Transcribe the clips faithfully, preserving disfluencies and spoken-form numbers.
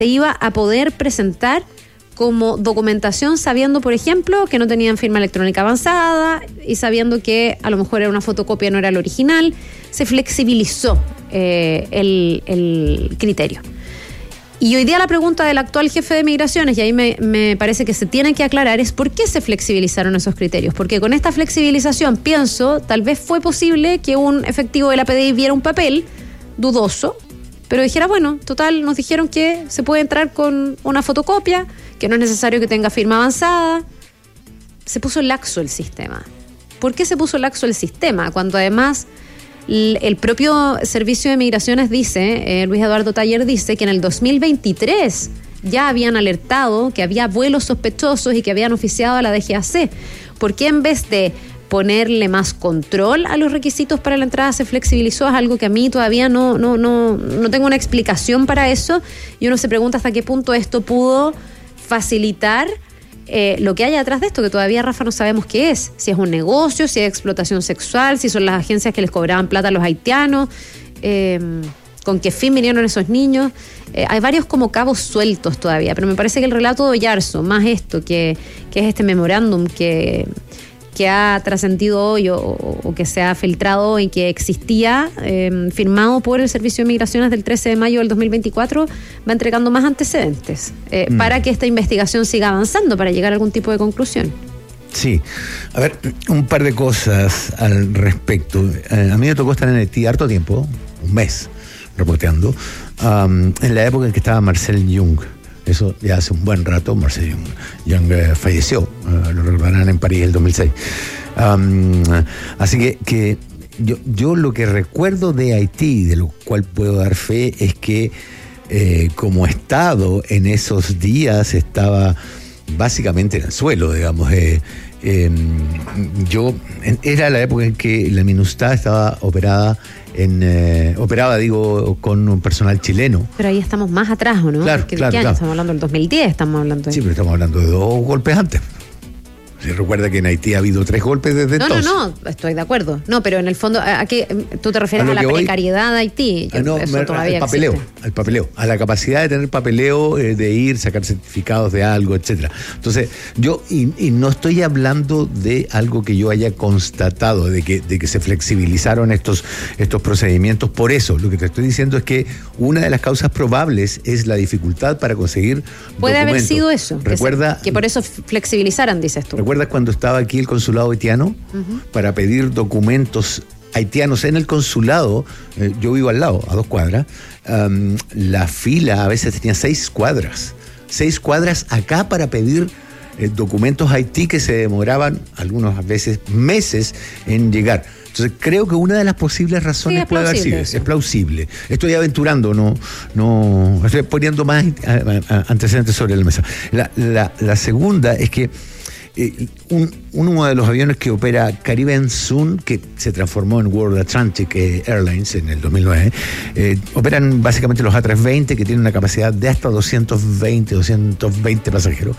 se iba a poder presentar como documentación sabiendo, por ejemplo, que no tenían firma electrónica avanzada y sabiendo que a lo mejor era una fotocopia, no era el original. Se flexibilizó eh, el, el criterio. Y hoy día la pregunta del actual jefe de Migraciones, y ahí me, me parece que se tiene que aclarar, es por qué se flexibilizaron esos criterios. Porque con esta flexibilización, pienso, tal vez fue posible que un efectivo de la P D I viera un papel dudoso, pero dijera, bueno, total, nos dijeron que se puede entrar con una fotocopia, que no es necesario que tenga firma avanzada. Se puso laxo el sistema. ¿Por qué se puso laxo el sistema? Cuando además el propio Servicio de Migraciones dice, eh, Luis Eduardo Taller dice, que en el dos mil veintitrés ya habían alertado que había vuelos sospechosos y que habían oficiado a la D G A C. ¿Por qué en vez de ponerle más control a los requisitos para la entrada se flexibilizó? Es algo que a mí todavía no, no, no, no tengo una explicación para eso, y uno se pregunta hasta qué punto esto pudo facilitar eh, lo que hay atrás de esto, que todavía, Rafa, no sabemos qué es. Si es un negocio, si es explotación sexual, si son las agencias que les cobraban plata a los haitianos, eh, con qué fin vinieron esos niños. Eh, hay varios como cabos sueltos todavía, pero me parece que el relato de Oyarzo, más esto, que, que es este memorándum que... que ha trascendido hoy o, o que se ha filtrado y que existía, eh, firmado por el Servicio de Migraciones del trece de mayo del dos mil veinticuatro, va entregando más antecedentes eh, mm. para que esta investigación siga avanzando, para llegar a algún tipo de conclusión. Sí, a ver, un par de cosas al respecto. Eh, a mí me tocó estar en Haití harto tiempo, un mes, reporteando, um, en la época en que estaba Marcel Young. Eso ya hace un buen rato. Marcel Young, Young eh, falleció, eh, lo recordarán, en París el dos mil seis. Um, así que, que yo, yo lo que recuerdo de Haití, de lo cual puedo dar fe, es que eh, como Estado en esos días estaba básicamente en el suelo, digamos. Eh, eh, yo era la época en que la MINUSTAH estaba operada En, eh, operaba, digo, con un personal chileno. Pero ahí estamos más atrás, ¿o no? Claro, ¿Qué, claro, ¿qué año? claro. Estamos hablando del dos mil diez, estamos hablando de... Sí, pero estamos hablando de dos golpes antes. Se recuerda que en Haití ha habido tres golpes desde no, entonces. No, no, estoy de acuerdo. No, pero en el fondo, ¿a qué tú te refieres a, a la voy, precariedad de Haití? Yo, no, eso me, todavía al papeleo, existe. al papeleo, a la capacidad de tener papeleo, eh, de ir, sacar certificados de algo, etcétera. Entonces, yo, y, y no estoy hablando de algo que yo haya constatado, de que, de que se flexibilizaron estos, estos procedimientos. Por eso, lo que te estoy diciendo es que una de las causas probables es la dificultad para conseguir Puede documentos. haber sido eso. Recuerda, que, se, que por eso flexibilizaran, dices tú. ¿Recuerdas cuando estaba aquí el consulado haitiano? Uh-huh. Para pedir documentos haitianos en el consulado, eh, yo vivo al lado, a dos cuadras, um, la fila a veces tenía seis cuadras, seis cuadras acá para pedir eh, documentos Haití que se demoraban algunas veces meses en llegar. Entonces creo que una de las posibles razones sí, puede haber sido, es plausible. Estoy aventurando, no, no, estoy poniendo más antecedentes sobre la mesa. La, la, la segunda es que Eh, un, uno de los aviones que opera Caribbean Sun, que se transformó en World Atlantic Airlines en el dos mil nueve, eh, operan básicamente los A trescientos veinte, que tienen una capacidad de hasta doscientos veinte pasajeros,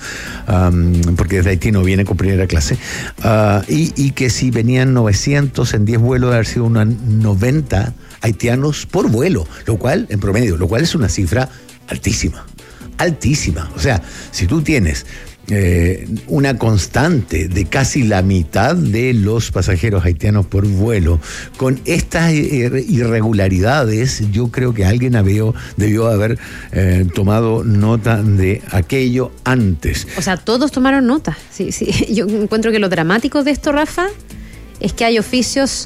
um, porque desde Haití no viene con primera clase, uh, y, y que si venían novecientos en diez vuelos, debe haber sido unos noventa haitianos por vuelo, lo cual, en promedio, lo cual es una cifra altísima, altísima. O sea, si tú tienes Eh, una constante de casi la mitad de los pasajeros haitianos por vuelo, con estas irregularidades, yo creo que alguien debió, debió haber eh, tomado nota de aquello antes. O sea, todos tomaron nota. Sí, sí. Yo encuentro que lo dramático de esto, Rafa, es que hay oficios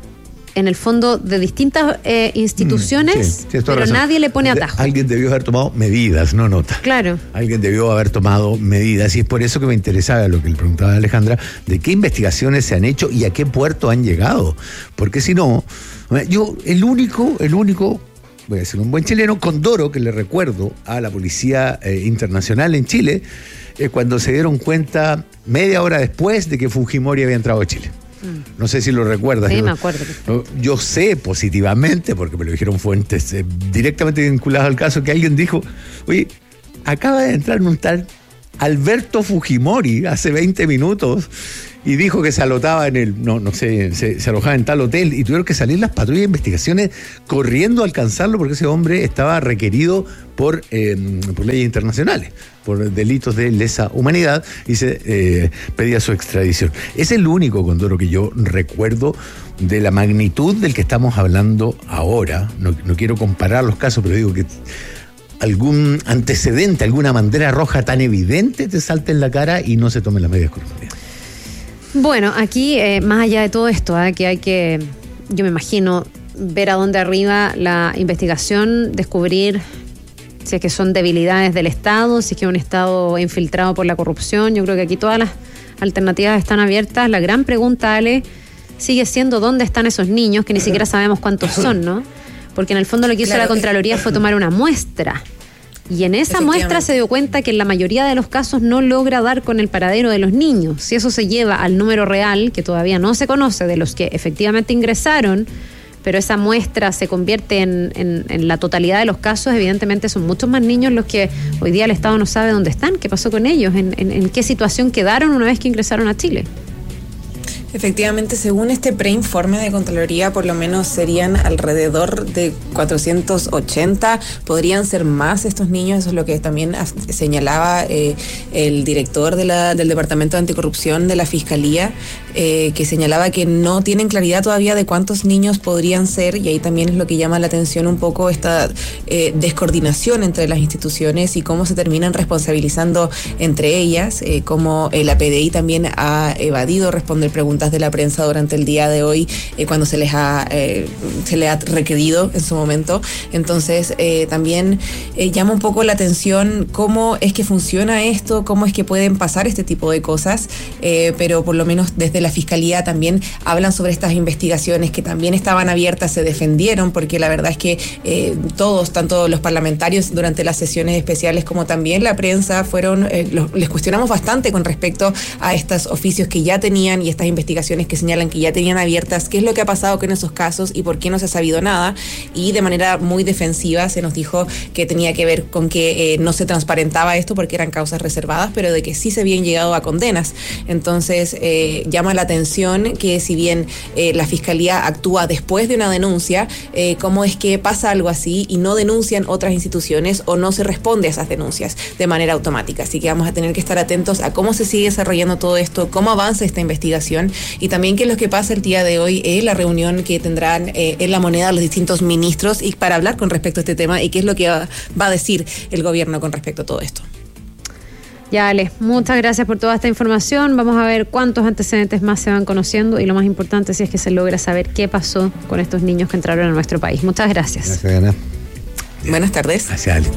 en el fondo de distintas eh, instituciones, mm, sí, pero razón. Nadie le pone atajo. Alguien debió haber tomado medidas, no nota. Claro. Alguien debió haber tomado medidas, y es por eso que me interesaba lo que le preguntaba a Alejandra, de qué investigaciones se han hecho y a qué puerto han llegado. Porque si no, yo, el único, el único, voy a ser un buen chileno, condoro que le recuerdo a la Policía eh, Internacional en Chile, eh, cuando se dieron cuenta media hora después de que Fujimori había entrado a Chile. No sé si lo recuerdas. Sí, yo, me acuerdo. Yo sé positivamente, porque me lo dijeron fuentes eh, directamente vinculadas al caso, que alguien dijo, oye, acaba de entrar un tal Alberto Fujimori hace veinte minutos y dijo que se alotaba en el, no, no sé, se, se alojaba en tal hotel y tuvieron que salir las patrullas de investigaciones corriendo a alcanzarlo porque ese hombre estaba requerido por, eh, por leyes internacionales, por delitos de lesa humanidad y se eh, pedía su extradición. Es el único Condoro que yo recuerdo de la magnitud del que estamos hablando ahora. No, no quiero comparar los casos, pero digo que algún antecedente, alguna bandera roja tan evidente te salta en la cara y no se tomen las medidas correspondientes. Bueno, aquí, eh, más allá de todo esto, ¿eh? que hay que, yo me imagino, ver a dónde arriba la investigación, descubrir si es que son debilidades del Estado, si es que es un Estado infiltrado por la corrupción. Yo creo que aquí todas las alternativas están abiertas. La gran pregunta, Ale, sigue siendo dónde están esos niños, que ni siquiera sabemos cuántos son, ¿no? Porque en el fondo lo que hizo claro, la Contraloría fue tomar una muestra. Y en esa muestra se dio cuenta que en la mayoría de los casos no logra dar con el paradero de los niños. Si eso se lleva al número real, que todavía no se conoce, de los que efectivamente ingresaron, pero esa muestra se convierte en, en, en la totalidad de los casos, evidentemente son muchos más niños los que hoy día el Estado no sabe dónde están, qué pasó con ellos, en, en, en qué situación quedaron una vez que ingresaron a Chile. Efectivamente, según este preinforme de Contraloría, por lo menos serían alrededor de cuatrocientos ochenta, podrían ser más estos niños, eso es lo que también señalaba eh, el director de la, del Departamento de Anticorrupción de la Fiscalía, eh, que señalaba que no tienen claridad todavía de cuántos niños podrían ser, y ahí también es lo que llama la atención un poco esta eh, descoordinación entre las instituciones y cómo se terminan responsabilizando entre ellas, eh, cómo eh, la P D I también ha evadido responder preguntas de la prensa durante el día de hoy, eh, cuando se les ha eh, se les ha requerido en su momento. Entonces eh, también eh, llama un poco la atención cómo es que funciona esto, cómo es que pueden pasar este tipo de cosas, eh, pero por lo menos desde la Fiscalía también hablan sobre estas investigaciones que también estaban abiertas, se defendieron, porque la verdad es que eh, todos, tanto los parlamentarios durante las sesiones especiales como también la prensa, fueron eh, los, les cuestionamos bastante con respecto a estos oficios que ya tenían y estas investigaciones que señalan que ya tenían abiertas, qué es lo que ha pasado con esos casos y por qué no se ha sabido nada, y de manera muy defensiva se nos dijo que tenía que ver con que eh, no se transparentaba esto porque eran causas reservadas, pero de que sí se habían llegado a condenas. Entonces eh, llama la atención que si bien eh, la Fiscalía actúa después de una denuncia, eh, cómo es que pasa algo así y no denuncian otras instituciones o no se responde a esas denuncias de manera automática. Así que vamos a tener que estar atentos a cómo se sigue desarrollando todo esto, cómo avanza esta investigación y también qué es lo que pasa el día de hoy en eh, la reunión que tendrán eh, en La Moneda los distintos ministros y para hablar con respecto a este tema y qué es lo que va, va a decir el gobierno con respecto a todo esto. Ya, Ale, muchas gracias por toda esta información. Vamos a ver cuántos antecedentes más se van conociendo y lo más importante si es que se logra saber qué pasó con estos niños que entraron a nuestro país. Muchas gracias. Gracias, Ana. Buenas tardes. Gracias, Ale.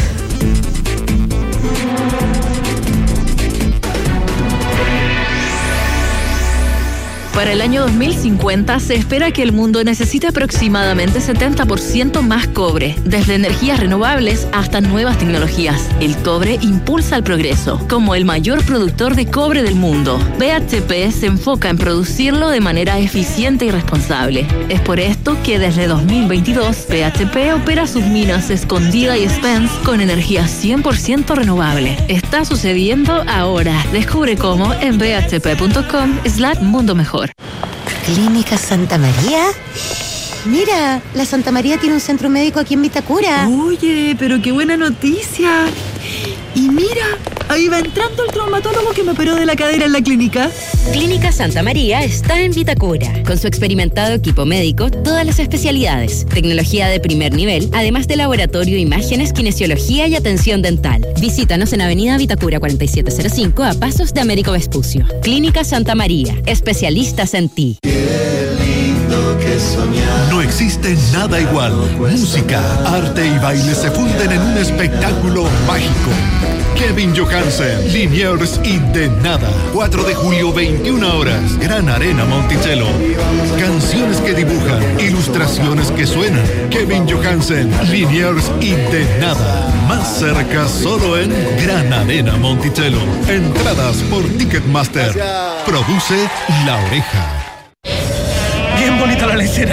Para el año dos mil cincuenta se espera que el mundo necesite aproximadamente setenta por ciento más cobre, desde energías renovables hasta nuevas tecnologías. El cobre impulsa el progreso. Como el mayor productor de cobre del mundo, B H P se enfoca en producirlo de manera eficiente y responsable. Es por esto que desde dos mil veintidós, B H P opera sus minas Escondida y Spence con energía cien por ciento renovable. Está sucediendo ahora. Descubre cómo en b h p punto com slash mundo mejor. ¿Clínica Santa María? Mira, la Santa María tiene un centro médico aquí en Vitacura. Oye, pero qué buena noticia. Y mira, ahí va entrando el traumatólogo que me operó de la cadera en la clínica. Clínica Santa María está en Vitacura. Con su experimentado equipo médico, todas las especialidades, tecnología de primer nivel, además de laboratorio, imágenes, kinesiología y atención dental. Visítanos en Avenida Vitacura cuarenta y siete cero cinco a pasos de Américo Vespucio. Clínica Santa María, especialistas en ti. No existe nada igual. Música, arte y baile se funden en un espectáculo mágico. Kevin Johansen, Liniers y De Nada. cuatro de julio, veintiuna horas. Gran Arena Monticello. Canciones que dibujan, ilustraciones que suenan. Kevin Johansen, Liniers y De Nada. Más cerca solo en Gran Arena Monticello. Entradas por Ticketmaster. Produce La Oreja. Bien bonita la lecera.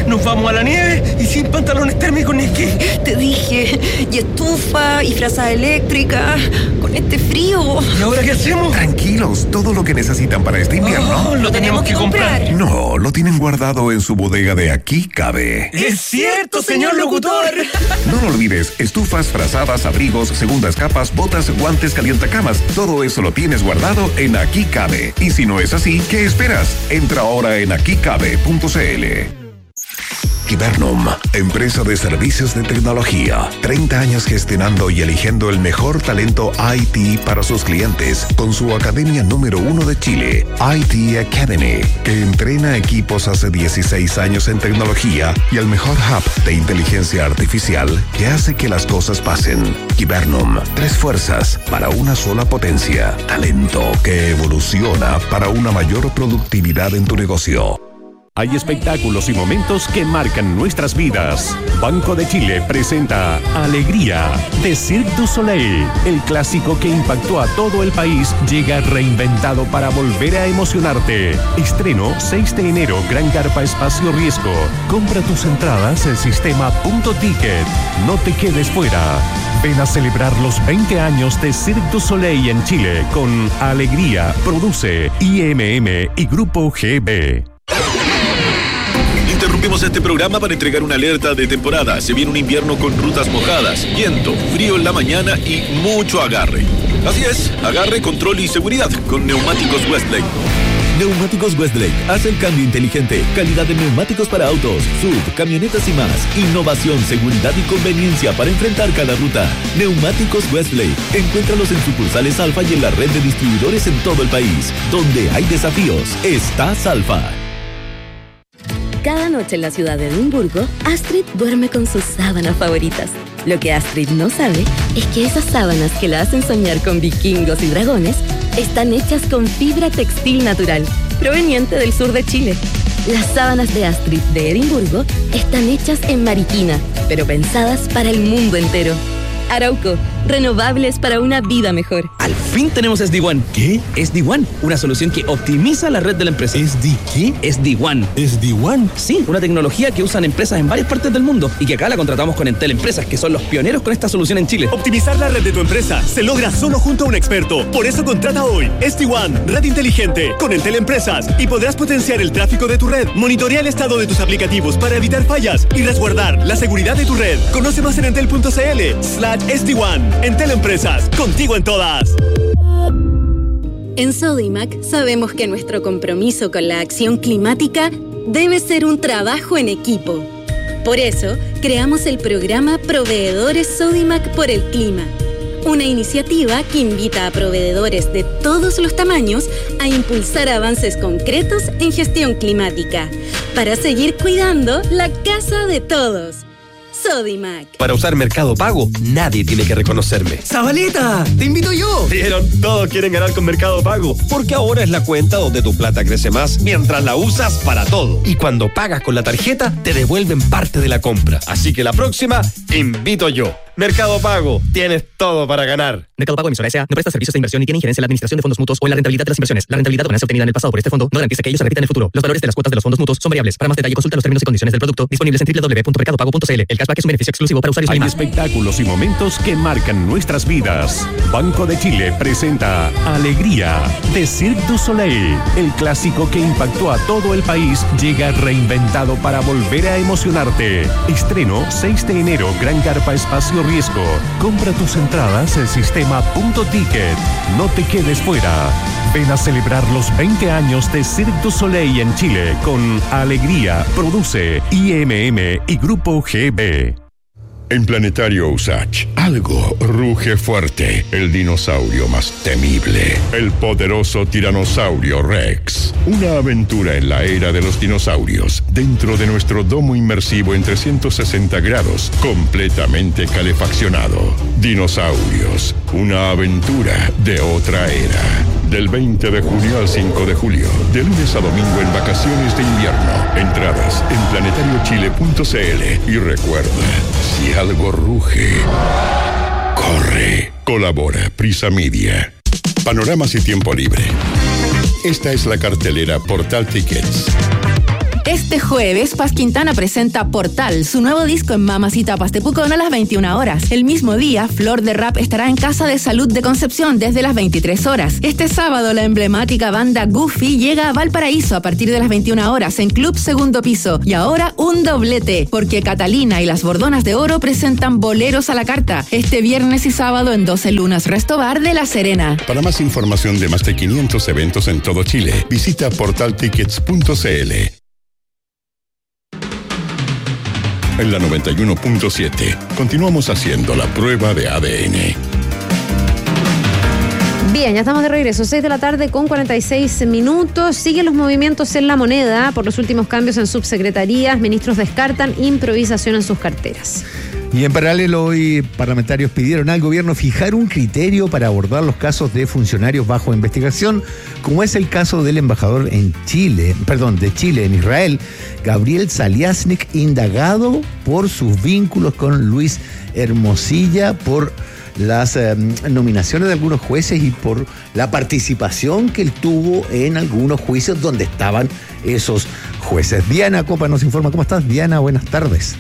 nos vamos a la nieve y sin pantalones térmicos ni esquí. Te dije, y estufa, y frazada eléctrica, con este frío. ¿Y ahora qué hacemos? Tranquilos, todo lo que necesitan para este invierno. Oh, lo tenemos que comprar. No, lo tienen guardado en su bodega de Aquí Cabe. ¡Es cierto, señor locutor! No lo olvides, estufas, frazadas, abrigos, segundas capas, botas, guantes, calientacamas. Todo eso lo tienes guardado en Aquí Cabe. Y si no es así, ¿qué esperas? Entra ahora en aquí cabe punto c l. Gibernum, empresa de servicios de tecnología. treinta años gestionando y eligiendo el mejor talento I T para sus clientes con su academia número uno de Chile, I T Academy, que entrena equipos hace dieciséis años en tecnología y el mejor hub de inteligencia artificial que hace que las cosas pasen. Gibernum, tres fuerzas para una sola potencia. Talento que evoluciona para una mayor productividad en tu negocio. Hay espectáculos y momentos que marcan nuestras vidas. Banco de Chile presenta Alegría de Cirque du Soleil. El clásico que impactó a todo el país llega reinventado para volver a emocionarte. Estreno seis de enero, Gran Carpa Espacio Riesgo. Compra tus entradas en sistema punto ticket. No te quedes fuera. Ven a celebrar los veinte años de Cirque du Soleil en Chile con Alegría. Produce I M M y Grupo G B. Interrumpimos este programa para entregar una alerta de temporada. Se viene un invierno con rutas mojadas, viento, frío en la mañana y mucho agarre. Así es, agarre, control y seguridad con Neumáticos Westlake. Neumáticos Westlake hace el cambio inteligente. Calidad de neumáticos para autos, S U V, camionetas y más. Innovación, seguridad y conveniencia para enfrentar cada ruta. Neumáticos Westlake. Encuéntralos en sucursales Alfa y en la red de distribuidores en todo el país. Donde hay desafíos, está Alfa. Cada noche en la ciudad de Edimburgo, Astrid duerme con sus sábanas favoritas. Lo que Astrid no sabe es que esas sábanas que la hacen soñar con vikingos y dragones están hechas con fibra textil natural, proveniente del sur de Chile. Las sábanas de Astrid de Edimburgo están hechas en Mariquina, pero pensadas para el mundo entero. Arauco, renovables para una vida mejor. Al fin tenemos S D One. ¿Qué? S D One, una solución que optimiza la red de la empresa. ¿S D qué? S D One. ¿S D One? Sí, una tecnología que usan empresas en varias partes del mundo y que acá la contratamos con Entel Empresas, que son los pioneros con esta solución en Chile. Optimizar la red de tu empresa se logra solo junto a un experto. Por eso contrata hoy S D One, red inteligente, con Entel Empresas y podrás potenciar el tráfico de tu red, monitorear el estado de tus aplicativos para evitar fallas y resguardar la seguridad de tu red. Conoce más en entel punto c l slash S D One. Entel Empresas, contigo en todas. En Sodimac sabemos que nuestro compromiso con la acción climática debe ser un trabajo en equipo. Por eso, creamos el programa Proveedores Sodimac por el Clima, una iniciativa que invita a proveedores de todos los tamaños a impulsar avances concretos en gestión climática, para seguir cuidando la casa de todos. Sodimac. Para usar Mercado Pago, nadie tiene que reconocerme. ¡Zabaleta! ¡Te invito yo! ¿Vieron? Todos quieren ganar con Mercado Pago, porque ahora es la cuenta donde tu plata crece más mientras la usas para todo. Y cuando pagas con la tarjeta, te devuelven parte de la compra. Así que la próxima, invito yo. Mercado Pago, tienes todo para ganar. Mercado Pago Emisora S A no presta servicios de inversión ni tiene injerencia en la administración de fondos mutuos o en la rentabilidad de las inversiones. La rentabilidad o ganancia obtenida en el pasado por este fondo no garantiza que ello se repita en el futuro. Los valores de las cuotas de los fondos mutuos son variables. Para más detalle, consulta los términos y condiciones del producto disponibles en doble u doble u doble u punto mercado pago punto c l. El cashback es un beneficio exclusivo para usuarios. Hay espectáculos y momentos que marcan nuestras vidas. Banco de Chile presenta Alegría de Cirque du Soleil. El clásico que impactó a todo el país llega reinventado para volver a emocionarte. Estreno seis de enero, Gran Carpa Espacio Riesgo. Compra tus entradas en sistema punto ticket. No te quedes fuera. Ven a celebrar los veinte años de Cirque du Soleil en Chile con Alegría. Produce I M M y Grupo G B. En Planetario Usach, algo ruge fuerte. El dinosaurio más temible. El poderoso tiranosaurio Rex. Una aventura en la era de los dinosaurios. Dentro de nuestro domo inmersivo en trescientos sesenta grados. Completamente calefaccionado. Dinosaurios. Una aventura de otra era. Del veinte de junio al cinco de julio. De lunes a domingo en vacaciones de invierno. Entradas en planetario chile punto c l. Y recuerda, si algo ruge, corre. Colabora Prisa Media. Panoramas y tiempo libre. Esta es la cartelera Portal Tickets. Este jueves, Paz Quintana presenta Portal, su nuevo disco en Mamas y Tapas de Pucón a las veintiuna horas. El mismo día, Flor de Rap estará en Casa de Salud de Concepción desde las veintitrés horas. Este sábado, la emblemática banda Goofy llega a Valparaíso a partir de las veintiuna horas en Club Segundo Piso. Y ahora, un doblete, porque Catalina y las Bordonas de Oro presentan Boleros a la Carta este viernes y sábado en doce Lunas Resto Bar de La Serena. Para más información de más de quinientos eventos en todo Chile, visita portal tickets punto c l. En la noventa y uno punto siete, continuamos haciendo la prueba de A D N. Bien, ya estamos de regreso, seis de la tarde con cuarenta y seis minutos. Siguen los movimientos en la moneda por los últimos cambios en subsecretarías. Ministros descartan improvisación en sus carteras. Y en paralelo, hoy parlamentarios pidieron al gobierno fijar un criterio para abordar los casos de funcionarios bajo investigación, como es el caso del embajador en Chile, perdón, de Chile en Israel, Gabriel Saliasnik, indagado por sus vínculos con Luis Hermosilla, por las eh, nominaciones de algunos jueces y por la participación que él tuvo en algunos juicios donde estaban esos jueces. Diana Copa nos informa. ¿Cómo estás, Diana? Buenas tardes.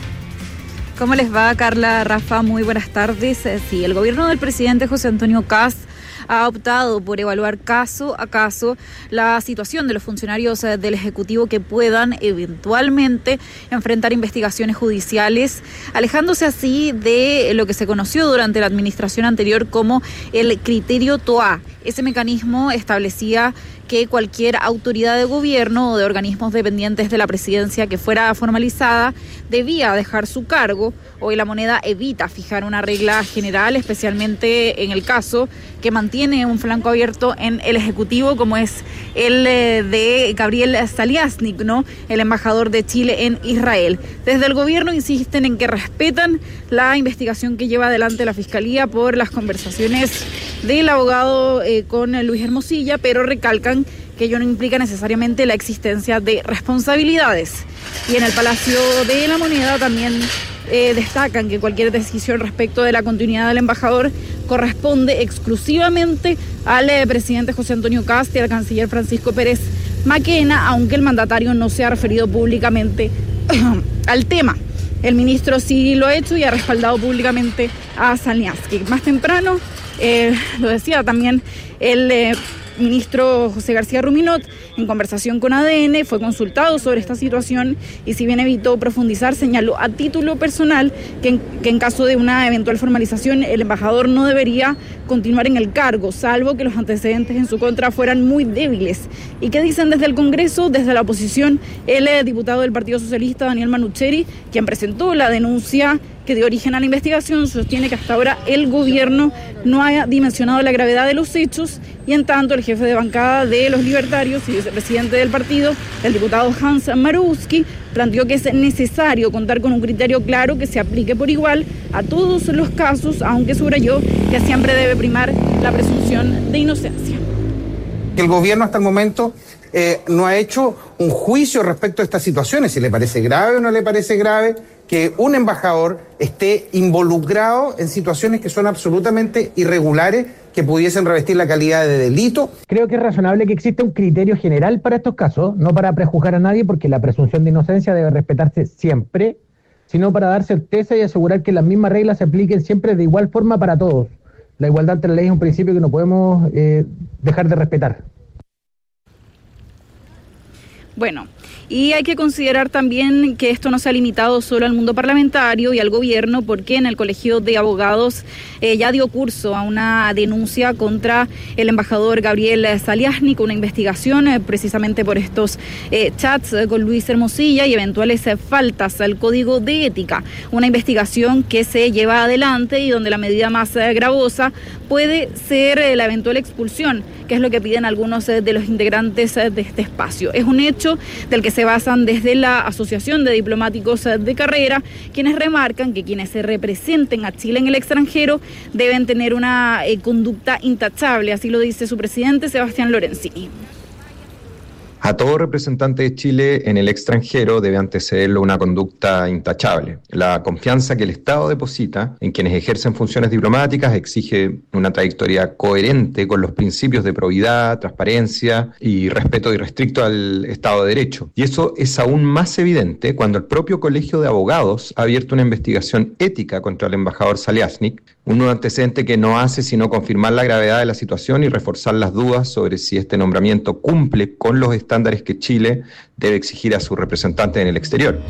¿Cómo les va, Carla, Rafa? Muy buenas tardes. Sí, el gobierno del presidente José Antonio Kast ha optado por evaluar caso a caso la situación de los funcionarios del Ejecutivo que puedan eventualmente enfrentar investigaciones judiciales, alejándose así de lo que se conoció durante la administración anterior como el criterio T O A. Ese mecanismo establecía que cualquier autoridad de gobierno o de organismos dependientes de la presidencia que fuera formalizada debía dejar su cargo. Hoy La Moneda evita fijar una regla general, especialmente en el caso que mantiene un flanco abierto en el Ejecutivo, como es el de Gabriel Saliasnik, ¿no?, el embajador de Chile en Israel. Desde el gobierno insisten en que respetan la investigación que lleva adelante la Fiscalía por las conversaciones del abogado eh, con Luis Hermosilla, pero recalcan que ello no implica necesariamente la existencia de responsabilidades. Y en el Palacio de la Moneda también eh, destacan que cualquier decisión respecto de la continuidad del embajador corresponde exclusivamente al eh, presidente José Antonio Kast y al canciller Francisco Pérez Maquena, aunque el mandatario no se ha referido públicamente al tema. El ministro sí lo ha hecho y ha respaldado públicamente a Saliasnik. Más temprano, eh, lo decía también el eh, ministro José García Ruminot, en conversación con A D N, fue consultado sobre esta situación y, si bien evitó profundizar, señaló a título personal que en, que en caso de una eventual formalización el embajador no debería continuar en el cargo, salvo que los antecedentes en su contra fueran muy débiles. ¿Y qué dicen desde el Congreso? Desde la oposición, el eh, diputado del Partido Socialista, Daniel Manucheri, quien presentó la denuncia que dio origen a la investigación, sostiene que hasta ahora el gobierno no haya dimensionado la gravedad de los hechos, y en tanto el jefe de bancada de los libertarios y vicepresidente del partido, el diputado Hans Marowski, planteó que es necesario contar con un criterio claro que se aplique por igual a todos los casos, aunque subrayó que siempre debe primar la presunción de inocencia. El gobierno hasta el momento eh, no ha hecho un juicio respecto a estas situaciones, si le parece grave o no le parece grave que un embajador esté involucrado en situaciones que son absolutamente irregulares, que pudiesen revestir la calidad de delito. Creo que es razonable que exista un criterio general para estos casos, no para prejuzgar a nadie, porque la presunción de inocencia debe respetarse siempre, sino para dar certeza y asegurar que las mismas reglas se apliquen siempre de igual forma para todos. La igualdad ante la ley es un principio que no podemos eh, dejar de respetar. Bueno, y hay que considerar también que esto no se ha limitado solo al mundo parlamentario y al gobierno, porque en el Colegio de Abogados eh, ya dio curso a una denuncia contra el embajador Gabriel Saliasnik, una investigación eh, precisamente por estos eh, chats eh, con Luis Hermosilla y eventuales eh, faltas al Código de Ética. Una investigación que se lleva adelante y donde la medida más eh, gravosa puede ser eh, la eventual expulsión, que es lo que piden algunos eh, de los integrantes eh, de este espacio. Es un hecho del que se basan desde la Asociación de Diplomáticos de Carrera, quienes remarcan que quienes se representen a Chile en el extranjero deben tener una eh, conducta intachable, así lo dice su presidente Sebastián Lorenzini. A todo representante de Chile en el extranjero debe antecederlo una conducta intachable. La confianza que el Estado deposita en quienes ejercen funciones diplomáticas exige una trayectoria coherente con los principios de probidad, transparencia y respeto irrestricto al Estado de Derecho. Y eso es aún más evidente cuando el propio Colegio de Abogados ha abierto una investigación ética contra el embajador Zaliaznik, un antecedente que no hace sino confirmar la gravedad de la situación y reforzar las dudas sobre si este nombramiento cumple con los estándares que Chile debe exigir a sus representantes en el exterior.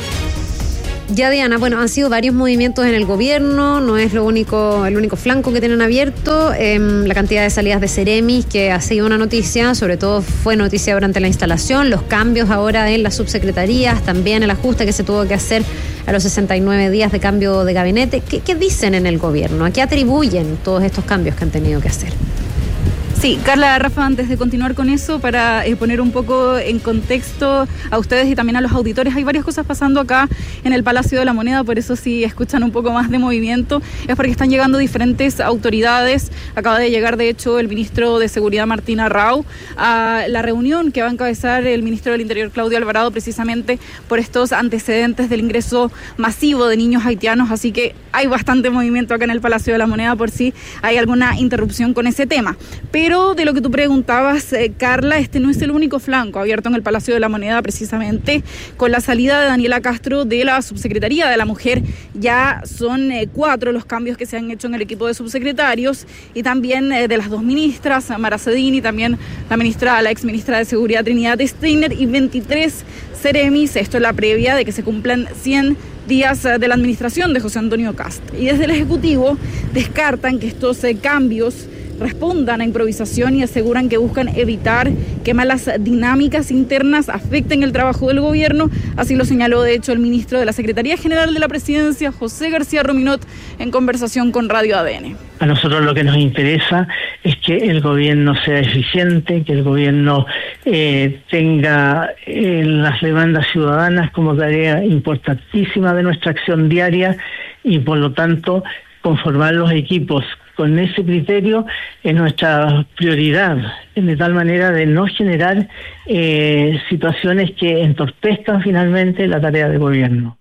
Ya, Diana, bueno, han sido varios movimientos en el gobierno, no es lo único, el único flanco que tienen abierto. Eh, la cantidad de salidas de Ceremis, que ha sido una noticia, sobre todo fue noticia durante la instalación, los cambios ahora en las subsecretarías, también el ajuste que se tuvo que hacer a los sesenta y nueve días de cambio de gabinete. ¿Qué, qué dicen en el gobierno? ¿A qué atribuyen todos estos cambios que han tenido que hacer? Sí, Carla, Rafa, antes de continuar con eso, para eh, poner un poco en contexto a ustedes y también a los auditores, hay varias cosas pasando acá en el Palacio de la Moneda, por eso si escuchan un poco más de movimiento, es porque están llegando diferentes autoridades. Acaba de llegar, de hecho, el ministro de Seguridad, Martín Arrau, a la reunión que va a encabezar el ministro del Interior, Claudio Alvarado, precisamente por estos antecedentes del ingreso masivo de niños haitianos, así que hay bastante movimiento acá en el Palacio de la Moneda por si hay alguna interrupción con ese tema. Pero Pero de lo que tú preguntabas, eh, Carla, este no es el único flanco abierto en el Palacio de la Moneda, precisamente con la salida de Daniela Castro de la Subsecretaría de la Mujer. Ya son eh, cuatro los cambios que se han hecho en el equipo de subsecretarios y también eh, de las dos ministras, Mara Cedini, y también la ministra, la exministra de Seguridad, Trinidad Steiner, y veintitrés Ceremis. Esto es la previa de que se cumplan cien días de la administración de José Antonio Kast. Y desde el Ejecutivo descartan que estos eh, cambios respondan a improvisación y aseguran que buscan evitar que malas dinámicas internas afecten el trabajo del gobierno. Así lo señaló, de hecho, el ministro de la Secretaría General de la Presidencia, José García Rominot, en conversación con Radio A D N. A nosotros lo que nos interesa es que el gobierno sea eficiente, que el gobierno eh, tenga eh, las demandas ciudadanas como tarea importantísima de nuestra acción diaria y, por lo tanto, conformar los equipos con ese criterio es nuestra prioridad, de tal manera de no generar eh, situaciones que entorpezcan finalmente la tarea de gobierno.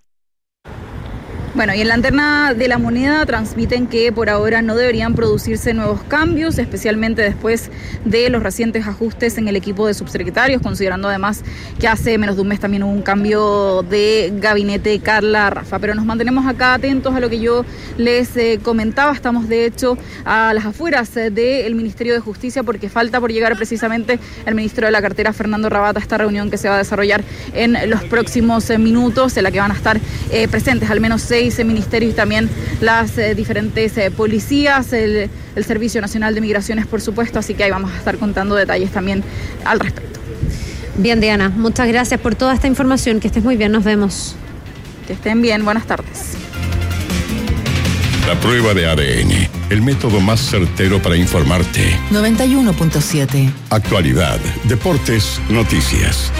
Bueno, y en la Antena de la Moneda transmiten que por ahora no deberían producirse nuevos cambios, especialmente después de los recientes ajustes en el equipo de subsecretarios, considerando además que hace menos de un mes también hubo un cambio de gabinete, Carla, Rafa. Pero nos mantenemos acá atentos a lo que yo les eh, comentaba. Estamos, de hecho, a las afueras eh, del Ministerio de Justicia porque falta por llegar precisamente el ministro de la cartera, Fernando Rabata, a esta reunión que se va a desarrollar en los próximos eh, minutos, en la que van a estar eh, presentes al menos seis ministerios y también las eh, diferentes eh, policías, el, el Servicio Nacional de Migraciones, por supuesto, así que ahí vamos a estar contando detalles también al respecto. Bien, Diana, muchas gracias por toda esta información, que estés muy bien, nos vemos. Que estén bien, buenas tardes. La prueba de A D N, el método más certero para informarte. noventa y uno punto siete. Actualidad, deportes, noticias.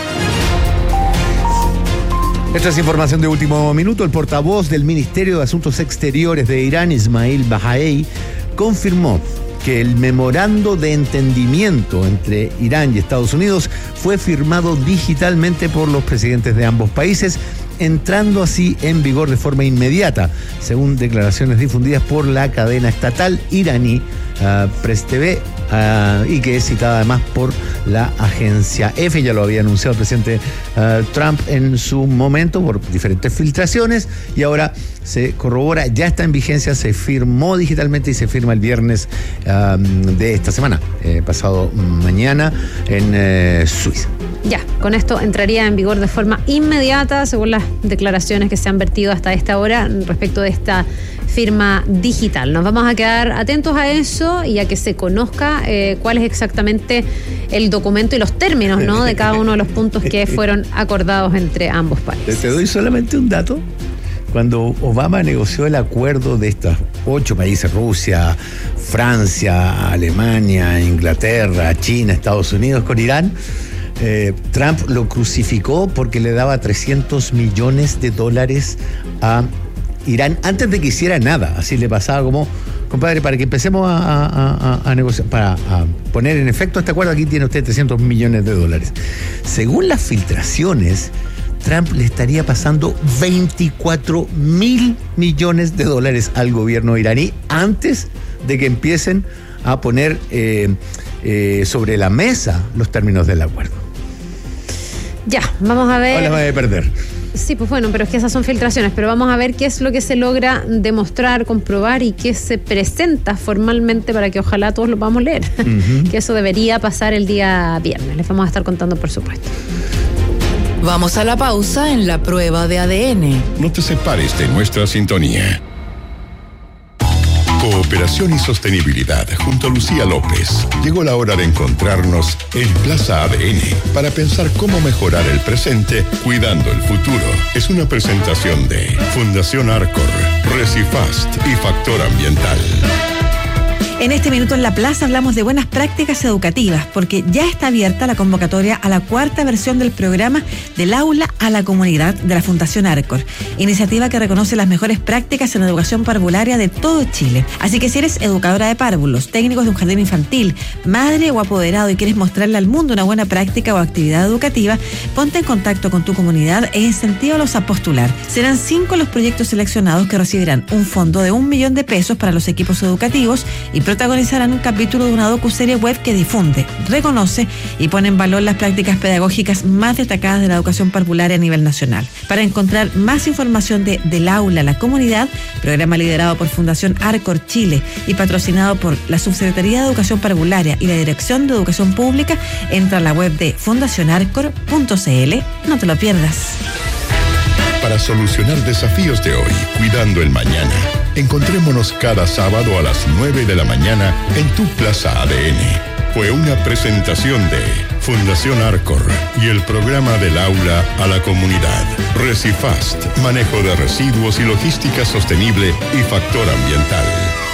Esta es información de último minuto. El portavoz del Ministerio de Asuntos Exteriores de Irán, Ismail Bahai, confirmó que el memorando de entendimiento entre Irán y Estados Unidos fue firmado digitalmente por los presidentes de ambos países, entrando así en vigor de forma inmediata, según declaraciones difundidas por la cadena estatal iraní uh, Press T V, uh, y que es citada además por la agencia EFE. Ya lo había anunciado el presidente uh, Trump en su momento por diferentes filtraciones, y ahora se corrobora, ya está en vigencia, se firmó digitalmente y se firma el viernes um, de esta semana, eh, pasado mañana, en eh, Suiza. Ya, con esto entraría en vigor de forma inmediata, según las declaraciones que se han vertido hasta esta hora respecto de esta firma digital. Nos vamos a quedar atentos a eso y a que se conozca eh, cuál es exactamente el documento y los términos, ¿no?, de cada uno de los puntos que fueron acordados entre ambos países. Te doy solamente un dato. Cuando Obama negoció el acuerdo de estos ocho países, Rusia, Francia, Alemania, Inglaterra, China, Estados Unidos, con Irán, eh, Trump lo crucificó porque le daba trescientos millones de dólares a Irán antes de que hiciera nada. Así le pasaba como compadre, para que empecemos a, a, a, a negociar, para a poner en efecto este acuerdo, aquí tiene usted trescientos millones de dólares. Según las filtraciones, Trump le estaría pasando veinticuatro mil millones de dólares al gobierno iraní antes de que empiecen a poner eh, eh, sobre la mesa los términos del acuerdo. Ya, vamos a ver. Ahora va a perder. Sí, pues bueno, pero es que esas son filtraciones, pero vamos a ver qué es lo que se logra demostrar, comprobar y qué se presenta formalmente para que ojalá todos lo podamos leer. Uh-huh. Que eso debería pasar el día viernes. Les vamos a estar contando, por supuesto. Vamos a la pausa en la prueba de A D N. No te separes de nuestra sintonía. Cooperación y sostenibilidad junto a Lucía López. Llegó la hora de encontrarnos en Plaza A D N para pensar cómo mejorar el presente cuidando el futuro. Es una presentación de Fundación Arcor, Recifast y Factor Ambiental. En este minuto en la plaza hablamos de buenas prácticas educativas, porque ya está abierta la convocatoria a la cuarta versión del programa Del Aula a la Comunidad de la Fundación Arcor, iniciativa que reconoce las mejores prácticas en educación parvularia de todo Chile. Así que si eres educadora de párvulos, técnicos de un jardín infantil, madre o apoderado y quieres mostrarle al mundo una buena práctica o actividad educativa, ponte en contacto con tu comunidad e incentívalos a postular. Serán cinco los proyectos seleccionados que recibirán un fondo de un millón de pesos para los equipos educativos y protagonizarán un capítulo de una docuserie web que difunde, reconoce y pone en valor las prácticas pedagógicas más destacadas de la educación parvularia a nivel nacional. Para encontrar más información de Del Aula a la Comunidad, programa liderado por Fundación Arcor Chile y patrocinado por la Subsecretaría de Educación Parvularia y la Dirección de Educación Pública, entra a la web de fundación arcor punto c l. No te lo pierdas. Para solucionar desafíos de hoy, cuidando el mañana, encontrémonos cada sábado a las nueve de la mañana en tu Plaza A D N. Fue una presentación de Fundación Arcor y el programa Del Aula a la Comunidad. Recifast, manejo de residuos y logística sostenible y factor ambiental.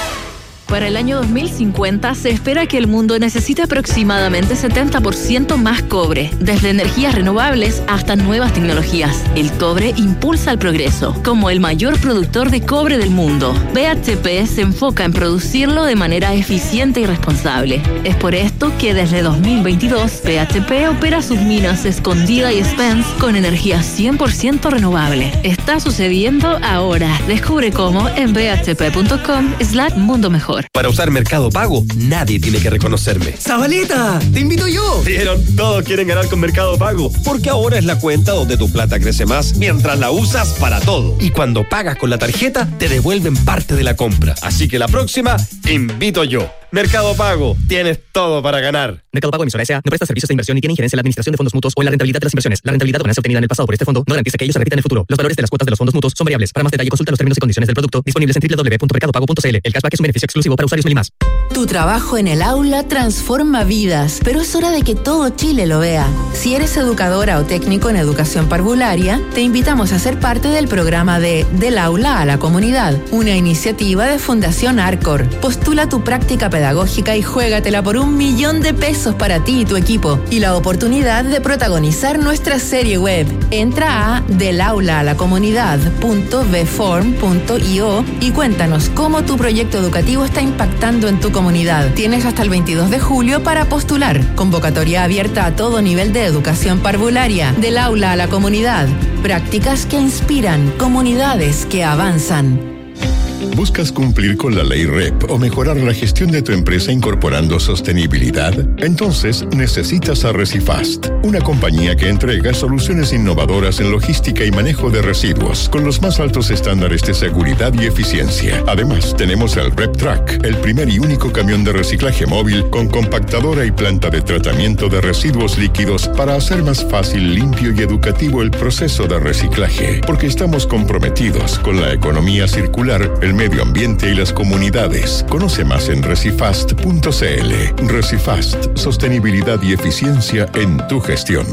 Para el año dos mil cincuenta se espera que el mundo necesite aproximadamente setenta por ciento más cobre, desde energías renovables hasta nuevas tecnologías. El cobre impulsa el progreso. Como el mayor productor de cobre del mundo, B H P se enfoca en producirlo de manera eficiente y responsable. Es por esto que desde dos mil veintidós, B H P opera sus minas Escondida y Spence con energía cien por ciento renovable. Está sucediendo ahora. Descubre cómo en b h p punto com slash mundo mejor. Para usar Mercado Pago, nadie tiene que reconocerme. ¡Zabaleta! ¡Te invito yo! ¿Vieron? Todos quieren ganar con Mercado Pago, porque ahora es la cuenta donde tu plata crece más mientras la usas para todo. Y cuando pagas con la tarjeta, te devuelven parte de la compra. Así que la próxima, invito yo. Mercado Pago, tienes todo para ganar. Mercado Pago emisora S A no presta servicios de inversión y tiene injerencia en la administración de fondos mutuos o en la rentabilidad de las inversiones. La rentabilidad o ganancia obtenida en el pasado por este fondo no garantiza que ellos se repitan en el futuro. Los valores de las cuotas de los fondos mutuos son variables. Para más detalle, consulta los términos y condiciones del producto disponibles en doble u doble u doble u punto mercado pago punto c l. El cashback es un beneficio exclusivo para usuarios Melimas. Tu trabajo en el aula transforma vidas, pero es hora de que todo Chile lo vea. Si eres educadora o técnico en educación parvularia, te invitamos a ser parte del programa de Del Aula a la Comunidad, una iniciativa de Fundación Arcor. Postula tu práctica pedagógica y juégatela por un millón de pesos para ti y tu equipo y la oportunidad de protagonizar nuestra serie web. Entra a del aula a la comunidad punto b form punto i o y cuéntanos cómo tu proyecto educativo está impactando en tu comunidad. Tienes hasta el veintidós de julio para postular. Convocatoria abierta a todo nivel de educación parvularia. Del Aula a la Comunidad. Prácticas que inspiran, comunidades que avanzan. ¿Buscas cumplir con la ley R E P o mejorar la gestión de tu empresa incorporando sostenibilidad? Entonces necesitas a Recifast, una compañía que entrega soluciones innovadoras en logística y manejo de residuos con los más altos estándares de seguridad y eficiencia. Además, tenemos el RepTrack, el primer y único camión de reciclaje móvil con compactadora y planta de tratamiento de residuos líquidos para hacer más fácil, limpio y educativo el proceso de reciclaje, porque estamos comprometidos con la economía circular, el medio ambiente y las comunidades. Conoce más en recifast punto c l. Recifast, sostenibilidad y eficiencia en tu gestión.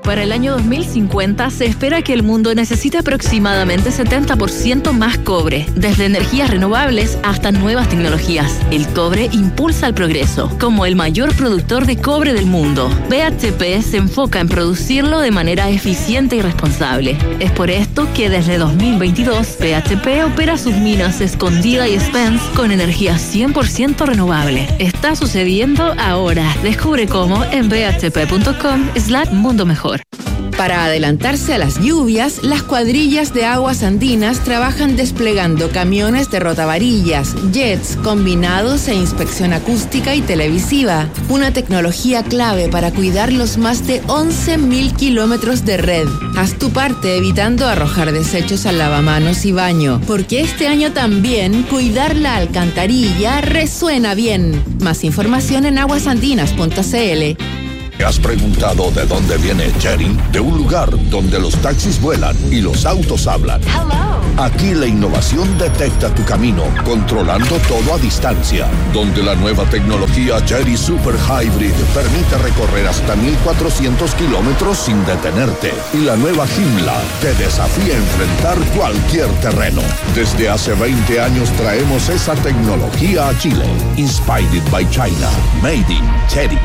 Para el año dos mil cincuenta se espera que el mundo necesite aproximadamente setenta por ciento más cobre, desde energías renovables hasta nuevas tecnologías. El cobre impulsa el progreso. Como el mayor productor de cobre del mundo, B H P se enfoca en producirlo de manera eficiente y responsable. Es por esto que desde dos mil veintidós B H P opera sus minas Escondida y Spence con energía cien por ciento renovable. Está sucediendo ahora. Descubre cómo en b h p punto com slash mundo mejor. Para adelantarse a las lluvias, las cuadrillas de aguas andinas trabajan desplegando camiones de rotavarillas, jets, combinados e inspección acústica y televisiva. Una tecnología clave para cuidar los más de once mil kilómetros de red. Haz tu parte evitando arrojar desechos al lavamanos y baño, porque este año también cuidar la alcantarilla resuena bien. Más información en aguasandinas punto c l. ¿Te has preguntado de dónde viene Jerry? De un lugar donde los taxis vuelan y los autos hablan. Hello. Aquí la innovación detecta tu camino, controlando todo a distancia. Donde la nueva tecnología Jerry Super Hybrid permite recorrer hasta mil cuatrocientos kilómetros sin detenerte. Y la nueva Joomla te desafía a enfrentar cualquier terreno. Desde hace veinte años traemos esa tecnología a Chile. Inspired by China. Made in Jerry.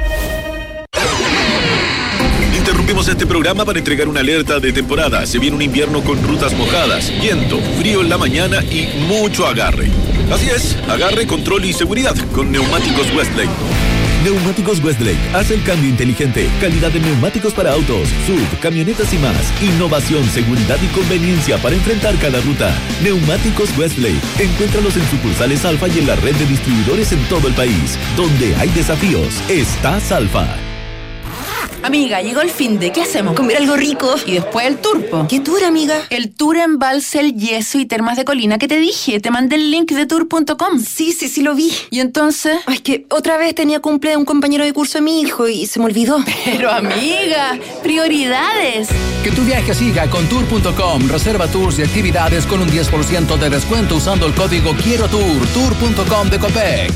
Interrumpimos este programa para entregar una alerta de temporada. Se viene un invierno con rutas mojadas, viento, frío en la mañana y mucho agarre. Así es, agarre, control y seguridad con Neumáticos Westlake. Neumáticos Westlake hace el cambio inteligente, calidad de neumáticos para autos, S U V, camionetas y más, innovación, seguridad y conveniencia para enfrentar cada ruta. Neumáticos Westlake, encuéntralos en sucursales Alfa y en la red de distribuidores en todo el país. Donde hay desafíos, está Alfa. Amiga, llegó el fin de. ¿Qué hacemos? Comer algo rico. Y después el tour, po. ¿Qué tour, amiga? El tour en Balsel, Yeso y Termas de Colina que te dije. Te mandé el link de tour punto com. Sí, sí, sí lo vi. ¿Y entonces? Ay, es que otra vez tenía cumple de un compañero de curso de mi hijo y se me olvidó. Pero, amiga, prioridades. Que tu viaje siga con tour punto com. Reserva tours y actividades con un diez por ciento de descuento usando el código Quiero Tour. tour punto com de Copec.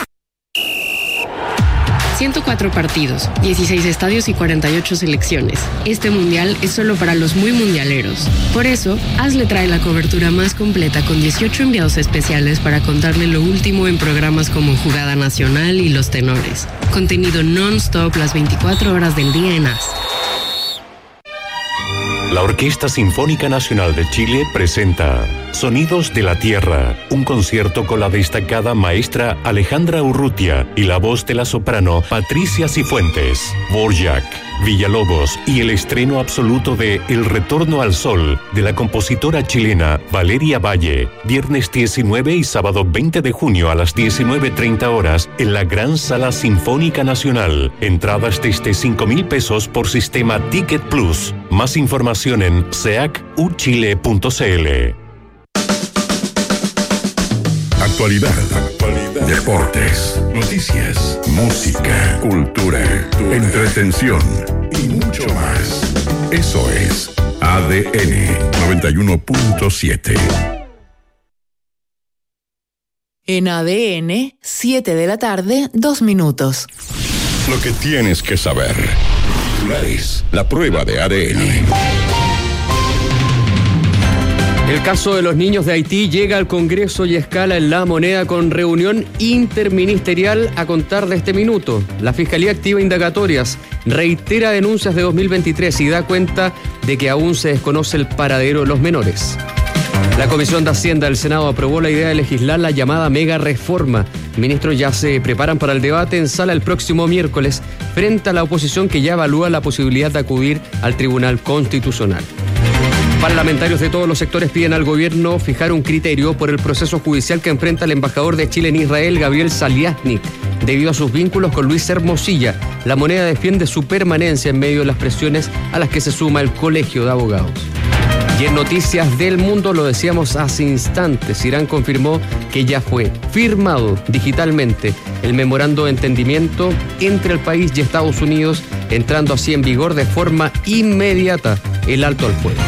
ciento cuatro partidos, dieciséis estadios y cuarenta y ocho selecciones. Este mundial es solo para los muy mundialeros. Por eso, Hazle trae la cobertura más completa con dieciocho enviados especiales para contarle lo último en programas como Jugada Nacional y Los Tenores. Contenido non-stop las veinticuatro horas del día en A S. La Orquesta Sinfónica Nacional de Chile presenta Sonidos de la Tierra, un concierto con la destacada maestra Alejandra Urrutia y la voz de la soprano Patricia Cifuentes, Borjak, Villalobos y el estreno absoluto de El Retorno al Sol de la compositora chilena Valeria Valle, viernes diecinueve y sábado veinte de junio a las diecinueve treinta horas en la Gran Sala Sinfónica Nacional. Entradas desde cinco mil pesos por sistema Ticket Plus. Más información en seac u chile punto c l. Actualidad, actualidad, deportes, noticias, música, cultura, entretención y mucho más. Eso es A D N noventa y uno punto siete. En A D N, siete de la tarde, dos minutos. Lo que tienes que saber. Titulares, la prueba de A D N. El caso de los niños de Haití llega al Congreso y escala en La Moneda con reunión interministerial a contar de este minuto. La Fiscalía activa indagatorias, reitera denuncias de dos mil veintitrés y da cuenta de que aún se desconoce el paradero de los menores. La Comisión de Hacienda del Senado aprobó la idea de legislar la llamada mega reforma. Ministros ya se preparan para el debate en sala el próximo miércoles frente a la oposición que ya evalúa la posibilidad de acudir al Tribunal Constitucional. Parlamentarios de todos los sectores piden al gobierno fijar un criterio por el proceso judicial que enfrenta el embajador de Chile en Israel, Gabriel Saliasnik, debido a sus vínculos con Luis Hermosilla. La Moneda defiende su permanencia en medio de las presiones a las que se suma el Colegio de Abogados. Y en Noticias del Mundo, lo decíamos hace instantes, Irán confirmó que ya fue firmado digitalmente el memorando de entendimiento entre el país y Estados Unidos, entrando así en vigor de forma inmediata el alto al fuego.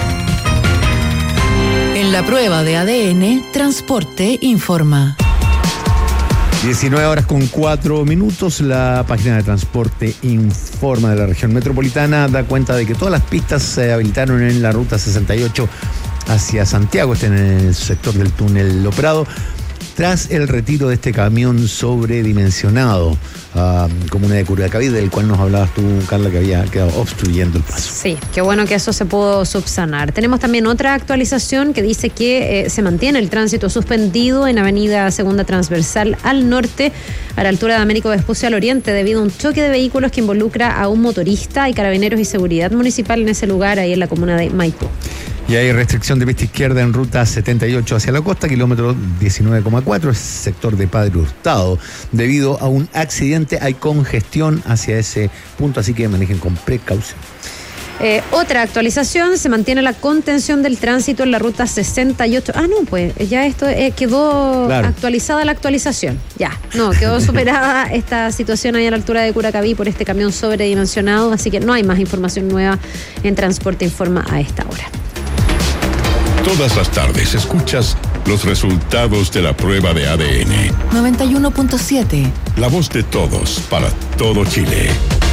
En la prueba de A D N, Transporte informa. diecinueve horas con cuatro minutos. La página de transporte informa de la región metropolitana, da cuenta de que todas las pistas se habilitaron en la ruta sesenta y ocho hacia Santiago, este en el sector del túnel Lo Prado, tras el retiro de este camión sobredimensionado, uh, comuna de Curacaví, del cual nos hablabas tú, Carla, que había quedado obstruyendo el paso. Sí, qué bueno que eso se pudo subsanar. Tenemos también otra actualización que dice que eh, se mantiene el tránsito suspendido en Avenida Segunda Transversal al norte, a la altura de Américo Vespucio al oriente, debido a un choque de vehículos que involucra a un motorista y carabineros y seguridad municipal en ese lugar, ahí en la comuna de Maipú. Y hay restricción de pista izquierda en ruta setenta y ocho hacia la costa, kilómetro diecinueve coma cuatro, sector de Padre Hurtado. Debido a un accidente hay congestión hacia ese punto, así que manejen con precaución. Eh, otra actualización, se mantiene la contención del tránsito en la ruta sesenta y ocho. Ah, no, pues ya esto eh, quedó claro. actualizada la actualización. Ya, no, quedó superada esta situación ahí a la altura de Curacaví por este camión sobredimensionado, así que no hay más información nueva en Transporte Informa a esta hora. Todas las tardes escuchas los resultados de la prueba de A D N. noventa y uno punto siete. La voz de todos para todo Chile.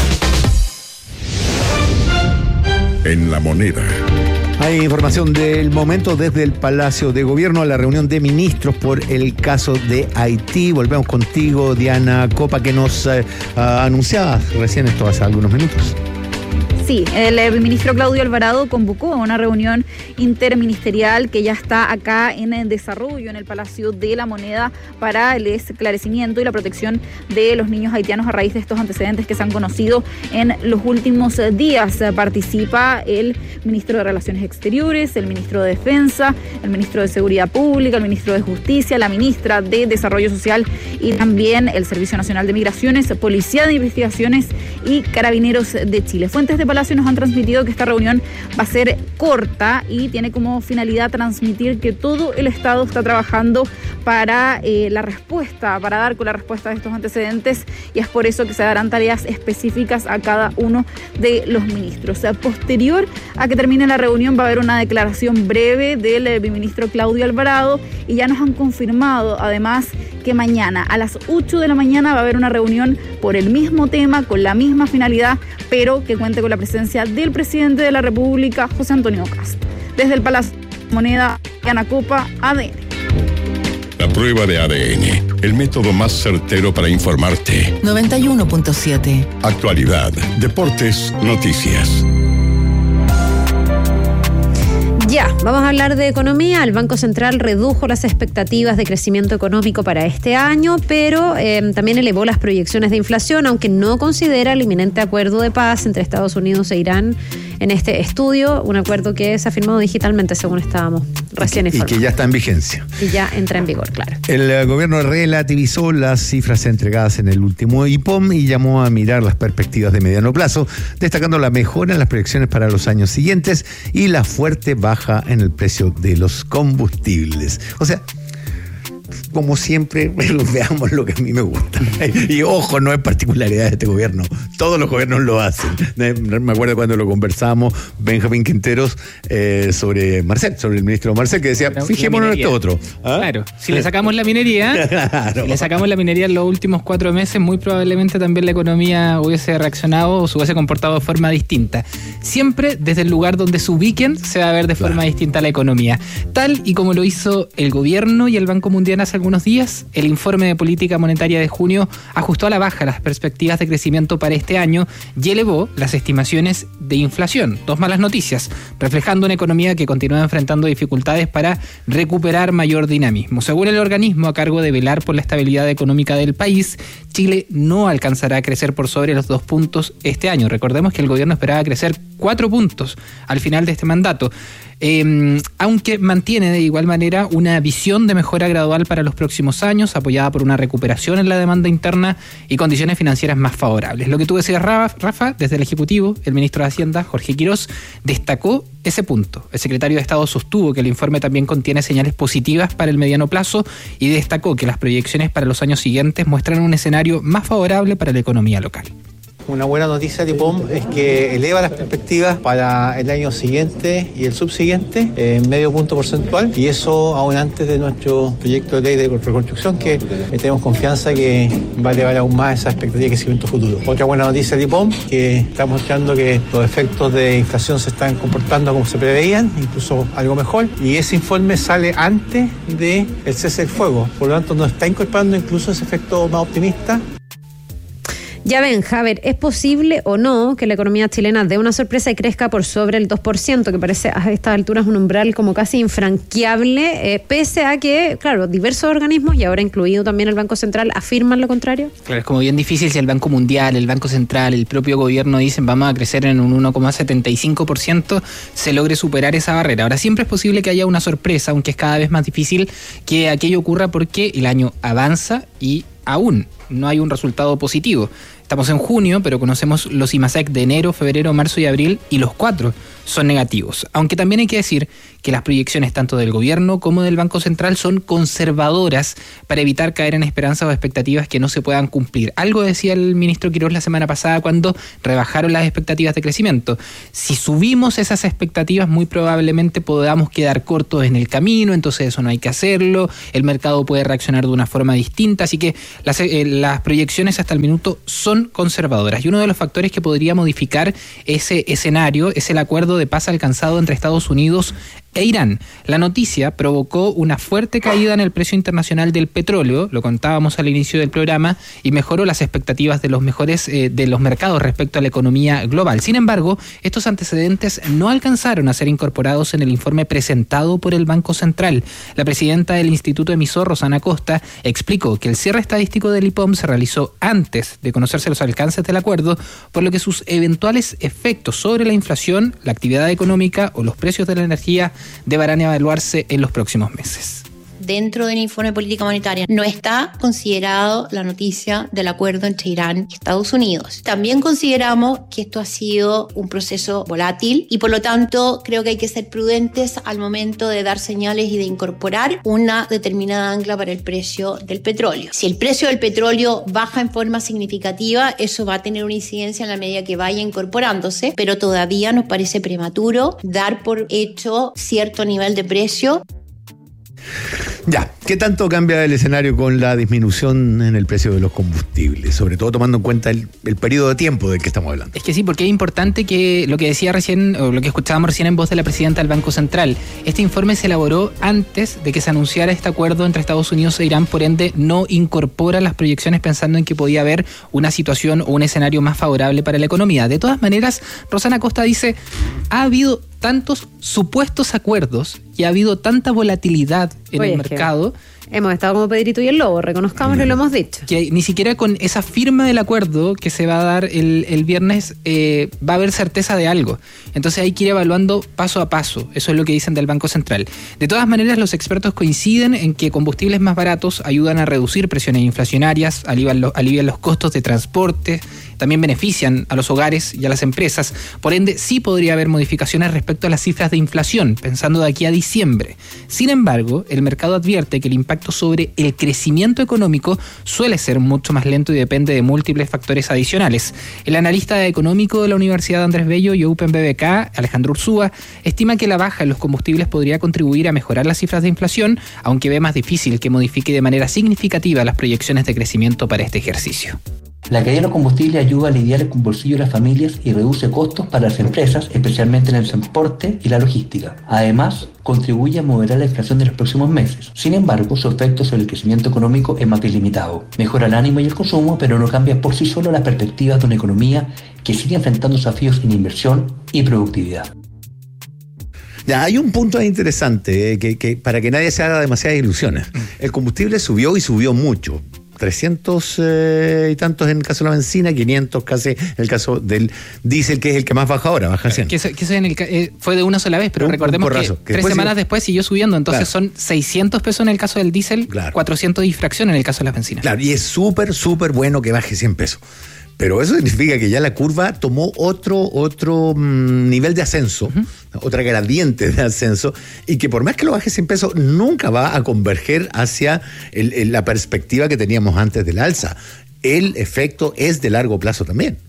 En La Moneda. Hay información del momento desde el Palacio de Gobierno a la reunión de ministros por el caso de Haití. Volvemos contigo, Diana Copa, que nos eh, uh, anunciabas recién esto hace algunos minutos. Sí, el ministro Claudio Alvarado convocó a una reunión interministerial que ya está acá en el desarrollo en el Palacio de la Moneda para el esclarecimiento y la protección de los niños haitianos a raíz de estos antecedentes que se han conocido en los últimos días. Participa el ministro de Relaciones Exteriores, el ministro de Defensa, el ministro de Seguridad Pública, el ministro de Justicia, la ministra de Desarrollo Social y también el Servicio Nacional de Migraciones, Policía de Investigaciones y Carabineros de Chile. Fuentes de Palacio nos han transmitido que esta reunión va a ser corta y tiene como finalidad transmitir que todo el Estado está trabajando para eh, la respuesta, para dar con la respuesta de estos antecedentes, y es por eso que se darán tareas específicas a cada uno de los ministros. O sea, posterior a que termine la reunión va a haber una declaración breve del eh, ministro Claudio Alvarado, y ya nos han confirmado además que mañana a las ocho de la mañana va a haber una reunión por el mismo tema, con la misma finalidad, pero que cuente con la presencia del presidente de la República, José Antonio Kast. Desde el Palacio de Moneda, Diana Copa, A D N. La prueba de A D N, el método más certero para informarte. noventa y uno punto siete. Actualidad, deportes, noticias. Ya, vamos a hablar de economía. El Banco Central redujo las expectativas de crecimiento económico para este año, pero eh, también elevó las proyecciones de inflación, aunque no considera el inminente acuerdo de paz entre Estados Unidos e Irán en este estudio, un acuerdo que se ha firmado digitalmente, según estábamos recién informados. Y que ya está en vigencia. Y ya entra en vigor, claro. El eh, gobierno relativizó las cifras entregadas en el último I P O M y llamó a mirar las perspectivas de mediano plazo, destacando la mejora en las proyecciones para los años siguientes y la fuerte baja en el precio de los combustibles. O sea, como siempre, veamos lo que a mí me gusta. Y ojo, no es particularidad de este gobierno. Todos los gobiernos lo hacen. Me acuerdo cuando lo conversamos, Benjamín Quinteros, eh, sobre Marcel, sobre el ministro Marcel, que decía, Pero fijémonos en esto otro. ¿Ah? Claro, si le sacamos la minería, claro. si le sacamos la minería en los últimos cuatro meses, muy probablemente también la economía hubiese reaccionado o se hubiese comportado de forma distinta. Siempre desde el lugar donde se ubiquen se va a ver de claro. forma distinta la economía. Tal y como lo hizo el gobierno y el Banco Mundial hace algunos días, el informe de política monetaria de junio ajustó a la baja las perspectivas de crecimiento para este año y elevó las estimaciones de inflación. Dos malas noticias, reflejando una economía que continúa enfrentando dificultades para recuperar mayor dinamismo. Según el organismo a cargo de velar por la estabilidad económica del país, Chile no alcanzará a crecer por sobre los dos puntos este año. Recordemos que el gobierno esperaba crecer cuatro puntos al final de este mandato. Eh, aunque mantiene de igual manera una visión de mejora gradual para los próximos años, apoyada por una recuperación en la demanda interna y condiciones financieras más favorables. Lo que tú decías, Rafa, desde el Ejecutivo, el ministro de Hacienda, Jorge Quirós, destacó ese punto. El secretario de Estado sostuvo que el informe también contiene señales positivas para el mediano plazo y destacó que las proyecciones para los años siguientes muestran un escenario más favorable para la economía local. Una buena noticia de I P O M es que eleva las perspectivas para el año siguiente y el subsiguiente en medio punto porcentual, y eso aún antes de nuestro proyecto de ley de reconstrucción, que tenemos confianza que va a elevar aún más esa expectativa de crecimiento futuro. Otra buena noticia de I P O M, que está mostrando que los efectos de inflación se están comportando como se preveían, incluso algo mejor, y ese informe sale antes del cese del fuego, por lo tanto nos está incorporando incluso ese efecto más optimista. Ya ven, Javier, ¿es posible o no que la economía chilena dé una sorpresa y crezca por sobre el dos por ciento, que parece a estas alturas un umbral como casi infranqueable, eh, pese a que, claro, diversos organismos, y ahora incluido también el Banco Central, afirman lo contrario? Claro, es como bien difícil si el Banco Mundial, el Banco Central, el propio gobierno dicen vamos a crecer en un uno coma setenta y cinco por ciento, se logre superar esa barrera. Ahora, siempre es posible que haya una sorpresa, aunque es cada vez más difícil que aquello ocurra porque el año avanza y aún no hay un resultado positivo. Estamos en junio, pero conocemos los IMASEC de enero, febrero, marzo y abril, y los cuatro son negativos. Aunque también hay que decir que las proyecciones tanto del gobierno como del Banco Central son conservadoras para evitar caer en esperanzas o expectativas que no se puedan cumplir. Algo decía el ministro Quirós la semana pasada cuando rebajaron las expectativas de crecimiento. Si subimos esas expectativas, muy probablemente podamos quedar cortos en el camino, entonces eso no hay que hacerlo, el mercado puede reaccionar de una forma distinta, así que las, eh, las proyecciones hasta el minuto son conservadoras. Y uno de los factores que podría modificar ese escenario es el acuerdo de paz alcanzado entre Estados Unidos e Irán. La noticia provocó una fuerte caída en el precio internacional del petróleo, lo contábamos al inicio del programa, y mejoró las expectativas de los mejores eh, de los mercados respecto a la economía global. Sin embargo, estos antecedentes no alcanzaron a ser incorporados en el informe presentado por el Banco Central. La presidenta del Instituto Emisor, Rosana Costa, explicó que el cierre estadístico del I P O M se realizó antes de conocerse los alcances del acuerdo, por lo que sus eventuales efectos sobre la inflación, la actividad económica o los precios de la energía deberán evaluarse en los próximos meses. Dentro del informe de política monetaria no está considerado la noticia del acuerdo entre Irán y Estados Unidos. También consideramos que esto ha sido un proceso volátil y por lo tanto creo que hay que ser prudentes al momento de dar señales y de incorporar una determinada ancla para el precio del petróleo. Si el precio del petróleo baja en forma significativa, eso va a tener una incidencia en la medida que vaya incorporándose, pero todavía nos parece prematuro dar por hecho cierto nivel de precio. Ya, ¿qué tanto cambia el escenario con la disminución en el precio de los combustibles? Sobre todo tomando en cuenta el, el periodo de tiempo del que estamos hablando. Es que sí, porque es importante que lo que decía recién, o lo que escuchábamos recién en voz de la presidenta del Banco Central, este informe se elaboró antes de que se anunciara este acuerdo entre Estados Unidos e Irán, por ende no incorpora las proyecciones pensando en que podía haber una situación o un escenario más favorable para la economía. De todas maneras, Rosana Costa dice, ha habido tantos supuestos acuerdos y ha habido tanta volatilidad en Oye, el mercado. Hemos estado como Pedrito y el Lobo, reconozcámoslo y lo hemos dicho. Que ni siquiera con esa firma del acuerdo que se va a dar el, el viernes eh, va a haber certeza de algo. Entonces hay que ir evaluando paso a paso. Eso es lo que dicen del Banco Central. De todas maneras, los expertos coinciden en que combustibles más baratos ayudan a reducir presiones inflacionarias, alivian, lo, alivian los costos de transporte, también benefician a los hogares y a las empresas. Por ende, sí podría haber modificaciones respecto a las cifras de inflación, pensando de aquí a diciembre. Sin embargo, el mercado advierte que el impacto sobre el crecimiento económico suele ser mucho más lento y depende de múltiples factores adicionales. El analista económico de la Universidad Andrés Bello y Open B B K, Alejandro Ursúa, estima que la baja en los combustibles podría contribuir a mejorar las cifras de inflación, aunque ve más difícil que modifique de manera significativa las proyecciones de crecimiento para este ejercicio. La caída de los combustibles ayuda a aliviar el bolsillo de las familias y reduce costos para las empresas, especialmente en el transporte y la logística. Además, contribuye a moderar la inflación de los próximos meses. Sin embargo, su efecto sobre el crecimiento económico es más bien limitado. Mejora el ánimo y el consumo, pero no cambia por sí solo las perspectivas de una economía que sigue enfrentando desafíos en inversión y productividad. Ya, hay un punto interesante, eh, que, que para que nadie se haga demasiadas ilusiones. El combustible subió y subió mucho. trescientos eh, y tantos en el caso de la benzina, quinientos casi en el caso del diésel, que es el que más baja ahora, baja cien. Que eso, que eso en el, eh, fue de una sola vez, pero un, recordemos un porrazo, que, que tres semanas siguió, después siguió subiendo, entonces claro, son seiscientos pesos en el caso del diésel, claro, cuatrocientos y fracción en el caso de las bencinas. Claro, y es súper, súper bueno que baje cien pesos. Pero eso significa que ya la curva tomó otro, otro mmm, nivel de ascenso, uh-huh, otra gradiente de ascenso, y que por más que lo baje cien pesos, nunca va a converger hacia el, el, la perspectiva que teníamos antes del alza. El efecto es de largo plazo también.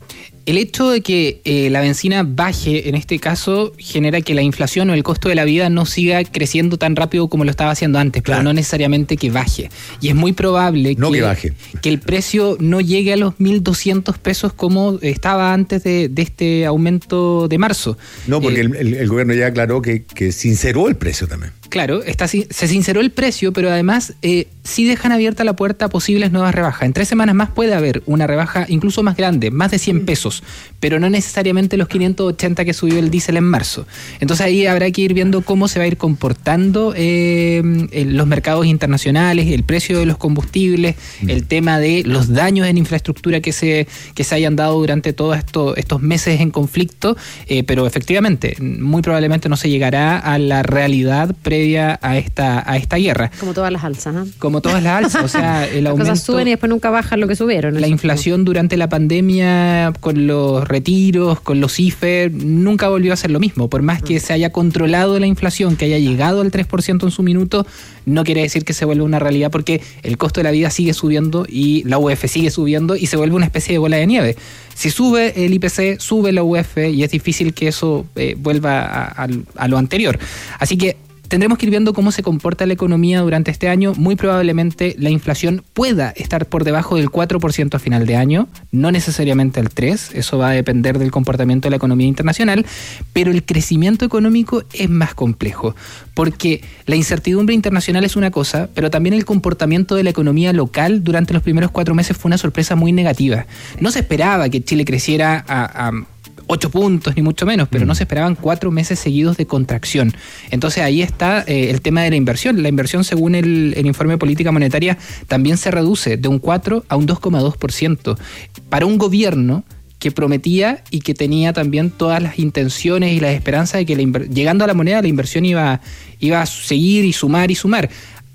El hecho de que eh, la benzina baje, en este caso, genera que la inflación o el costo de la vida no siga creciendo tan rápido como lo estaba haciendo antes, claro. Pero no necesariamente que baje. Y es muy probable no que, que, baje. que el precio no llegue a los mil doscientos pesos como estaba antes de, de este aumento de marzo. No, porque eh, el, el, el gobierno ya aclaró que, que sinceró el precio también. Claro, está, se sinceró el precio, pero además eh, sí dejan abierta la puerta a posibles nuevas rebajas. En tres semanas más puede haber una rebaja incluso más grande, más de cien pesos, pero no necesariamente los quinientos ochenta que subió el diésel en marzo. Entonces ahí habrá que ir viendo cómo se va a ir comportando eh, los mercados internacionales, el precio de los combustibles, mm. el tema de los daños en infraestructura que se, que se hayan dado durante todos esto, estos meses en conflicto, eh, pero efectivamente, muy probablemente no se llegará a la realidad previa a esta a esta guerra. Como todas las alzas, ¿eh? Como todas las alzas, o sea, el aumento... Las cosas suben y después nunca bajan lo que subieron. La inflación durante la pandemia, con los retiros, con los I F E, nunca volvió a ser lo mismo. Por más que se haya controlado la inflación, que haya llegado al tres por ciento en su minuto, no quiere decir que se vuelva una realidad, porque el costo de la vida sigue subiendo y la U E F sigue subiendo y se vuelve una especie de bola de nieve. Si sube el I P C, sube la U E F y es difícil que eso eh, vuelva a, a, a lo anterior. Así que tendremos que ir viendo cómo se comporta la economía durante este año. Muy probablemente la inflación pueda estar por debajo del cuatro por ciento a final de año, no necesariamente el tres por ciento, eso va a depender del comportamiento de la economía internacional, pero el crecimiento económico es más complejo, porque la incertidumbre internacional es una cosa, pero también el comportamiento de la economía local durante los primeros cuatro meses fue una sorpresa muy negativa. No se esperaba que Chile creciera a... a ocho puntos, ni mucho menos, pero mm. no se esperaban cuatro meses seguidos de contracción. Entonces ahí está eh, el tema de la inversión. La inversión, según el, el informe de política monetaria, también se reduce de un cuatro a un dos coma dos por ciento. Para un gobierno que prometía y que tenía también todas las intenciones y las esperanzas de que la inver- llegando a la moneda la inversión iba, iba a seguir y sumar y sumar.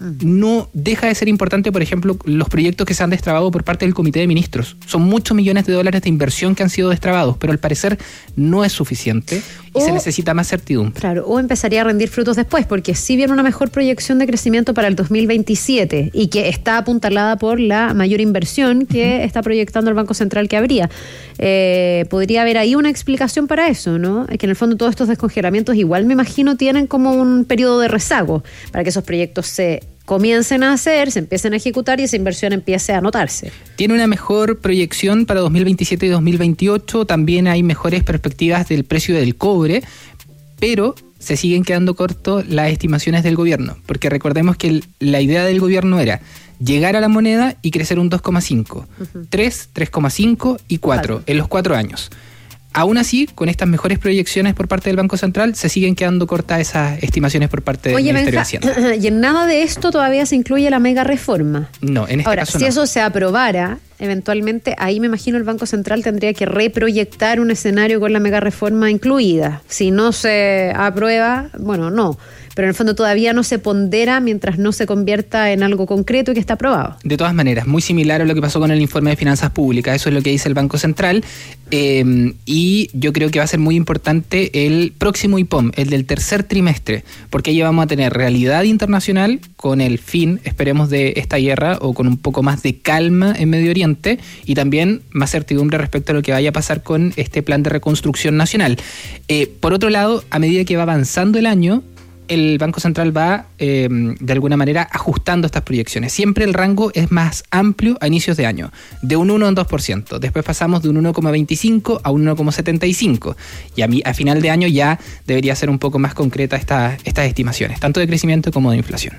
No deja de ser importante, por ejemplo, los proyectos que se han destrabado por parte del Comité de Ministros. Son muchos millones de dólares de inversión que han sido destrabados, pero al parecer no es suficiente y o, se necesita más certidumbre. Claro, o empezaría a rendir frutos después, porque sí viene una mejor proyección de crecimiento para el dos mil veintisiete y que está apuntalada por la mayor inversión que uh-huh. está proyectando el Banco Central que habría. Eh, podría haber ahí una explicación para eso, ¿no? Que en el fondo todos estos descongelamientos igual me imagino tienen como un periodo de rezago para que esos proyectos se comiencen a hacer, se empiecen a ejecutar y esa inversión empiece a notarse. Tiene una mejor proyección para dos mil veintisiete y dos mil veintiocho, también hay mejores perspectivas del precio del cobre, pero se siguen quedando cortos las estimaciones del gobierno, porque recordemos que el, la idea del gobierno era llegar a la moneda y crecer un dos coma cinco, uh-huh. tres, tres coma cinco y cuatro vale. En los cuatro años. Aún así, con estas mejores proyecciones por parte del Banco Central, se siguen quedando cortas esas estimaciones por parte del Oye, Ministerio Benja, de Hacienda. Y en nada de esto todavía se incluye la mega reforma. No, en este Ahora, caso si no. eso se aprobara, eventualmente, ahí me imagino el Banco Central tendría que reproyectar un escenario con la mega reforma incluida. Si no se aprueba, bueno, no. Pero en el fondo todavía no se pondera mientras no se convierta en algo concreto y que está aprobado. De todas maneras, muy similar a lo que pasó con el informe de finanzas públicas, eso es lo que dice el Banco Central, eh, y yo creo que va a ser muy importante el próximo I P O M, el del tercer trimestre, porque ahí vamos a tener realidad internacional con el fin, esperemos, de esta guerra o con un poco más de calma en Medio Oriente y también más certidumbre respecto a lo que vaya a pasar con este plan de reconstrucción nacional. Eh, por otro lado, a medida que va avanzando el año, el Banco Central va, eh, de alguna manera, ajustando estas proyecciones. Siempre el rango es más amplio a inicios de año, de un uno a un dos por ciento. Después pasamos de un uno coma veinticinco a un uno coma setenta y cinco. Y a, mi, a final de año ya debería ser un poco más concreta esta, estas estimaciones, tanto de crecimiento como de inflación.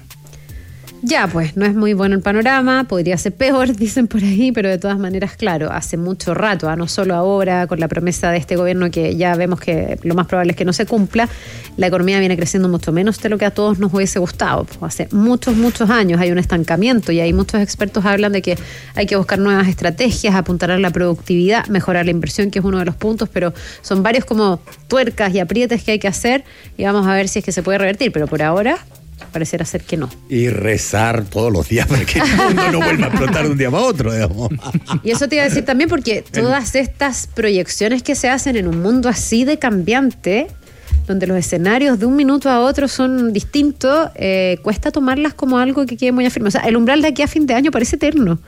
Ya, pues, no es muy bueno el panorama, podría ser peor, dicen por ahí, pero de todas maneras, claro, hace mucho rato, ¿eh? No solo ahora, con la promesa de este gobierno que ya vemos que lo más probable es que no se cumpla, la economía viene creciendo mucho menos de lo que a todos nos hubiese gustado. Pues hace muchos, muchos años hay un estancamiento y hay muchos expertos hablan de que hay que buscar nuevas estrategias, apuntar a la productividad, mejorar la inversión, que es uno de los puntos, pero son varios como tuercas y aprietes que hay que hacer y vamos a ver si es que se puede revertir, pero por ahora parecerá ser que no. Y rezar todos los días para que el mundo no vuelva a explotar de un día para otro, digamos. Y eso te iba a decir también porque todas estas proyecciones que se hacen en un mundo así de cambiante, donde los escenarios de un minuto a otro son distintos, eh, cuesta tomarlas como algo que quede muy afirme. O sea, el umbral de aquí a fin de año parece eterno.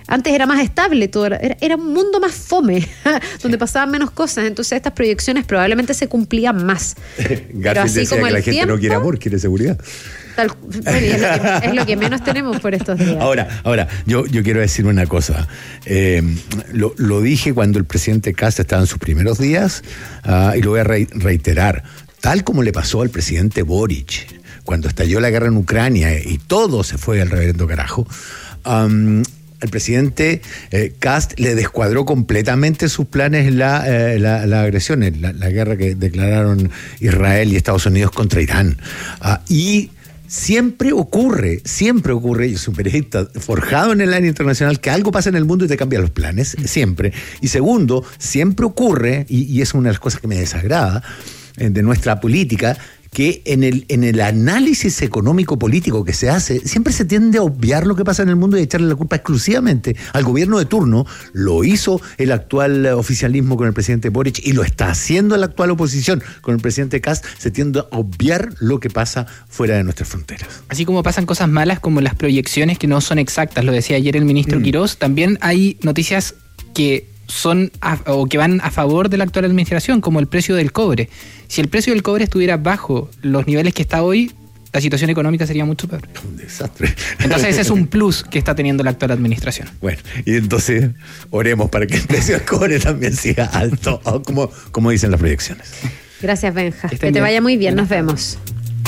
Antes era más estable todo, era, era un mundo más fome, donde pasaban menos cosas, entonces estas proyecciones probablemente se cumplían más. Garfield decía que la gente tiempo, no quiere amor, quiere seguridad. Tal, bueno, es, lo que, es lo que menos tenemos por estos días. Ahora, ahora yo, yo quiero decir una cosa. Eh, lo, lo dije cuando el presidente Kast estaba en sus primeros días, uh, y lo voy a re- reiterar. Tal como le pasó al presidente Boric, cuando estalló la guerra en Ucrania y todo se fue al reverendo carajo, um, el presidente eh, Kast le descuadró completamente sus planes la, eh, la, la agresión, la, la guerra que declararon Israel y Estados Unidos contra Irán. Uh, y siempre ocurre, siempre ocurre, yo soy un periodista forjado en el área internacional, que algo pasa en el mundo y te cambia los planes, siempre. Y segundo, siempre ocurre, y, y es una de las cosas que me desagrada eh, de nuestra política, que en el, en el análisis económico-político que se hace, siempre se tiende a obviar lo que pasa en el mundo y a echarle la culpa exclusivamente al gobierno de turno. Lo hizo el actual oficialismo con el presidente Boric y lo está haciendo la actual oposición con el presidente Kast. Se tiende a obviar lo que pasa fuera de nuestras fronteras. Así como pasan cosas malas como las proyecciones que no son exactas, lo decía ayer el ministro mm. Quirós, también hay noticias que son a, o que van a favor de la actual administración, como el precio del cobre. Si el precio del cobre estuviera bajo los niveles que está hoy, la situación económica sería mucho peor. Un desastre. Entonces ese es un plus que está teniendo la actual administración. Bueno, y entonces oremos para que el precio del cobre también siga alto, como, como dicen las proyecciones. Gracias, Benja. Que te bien. Vaya muy bien, nos vemos.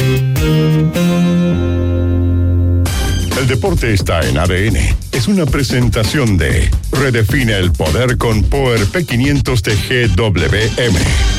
El deporte está en A D N. Es una presentación de Redefine el poder con Power P quinientos de G W M.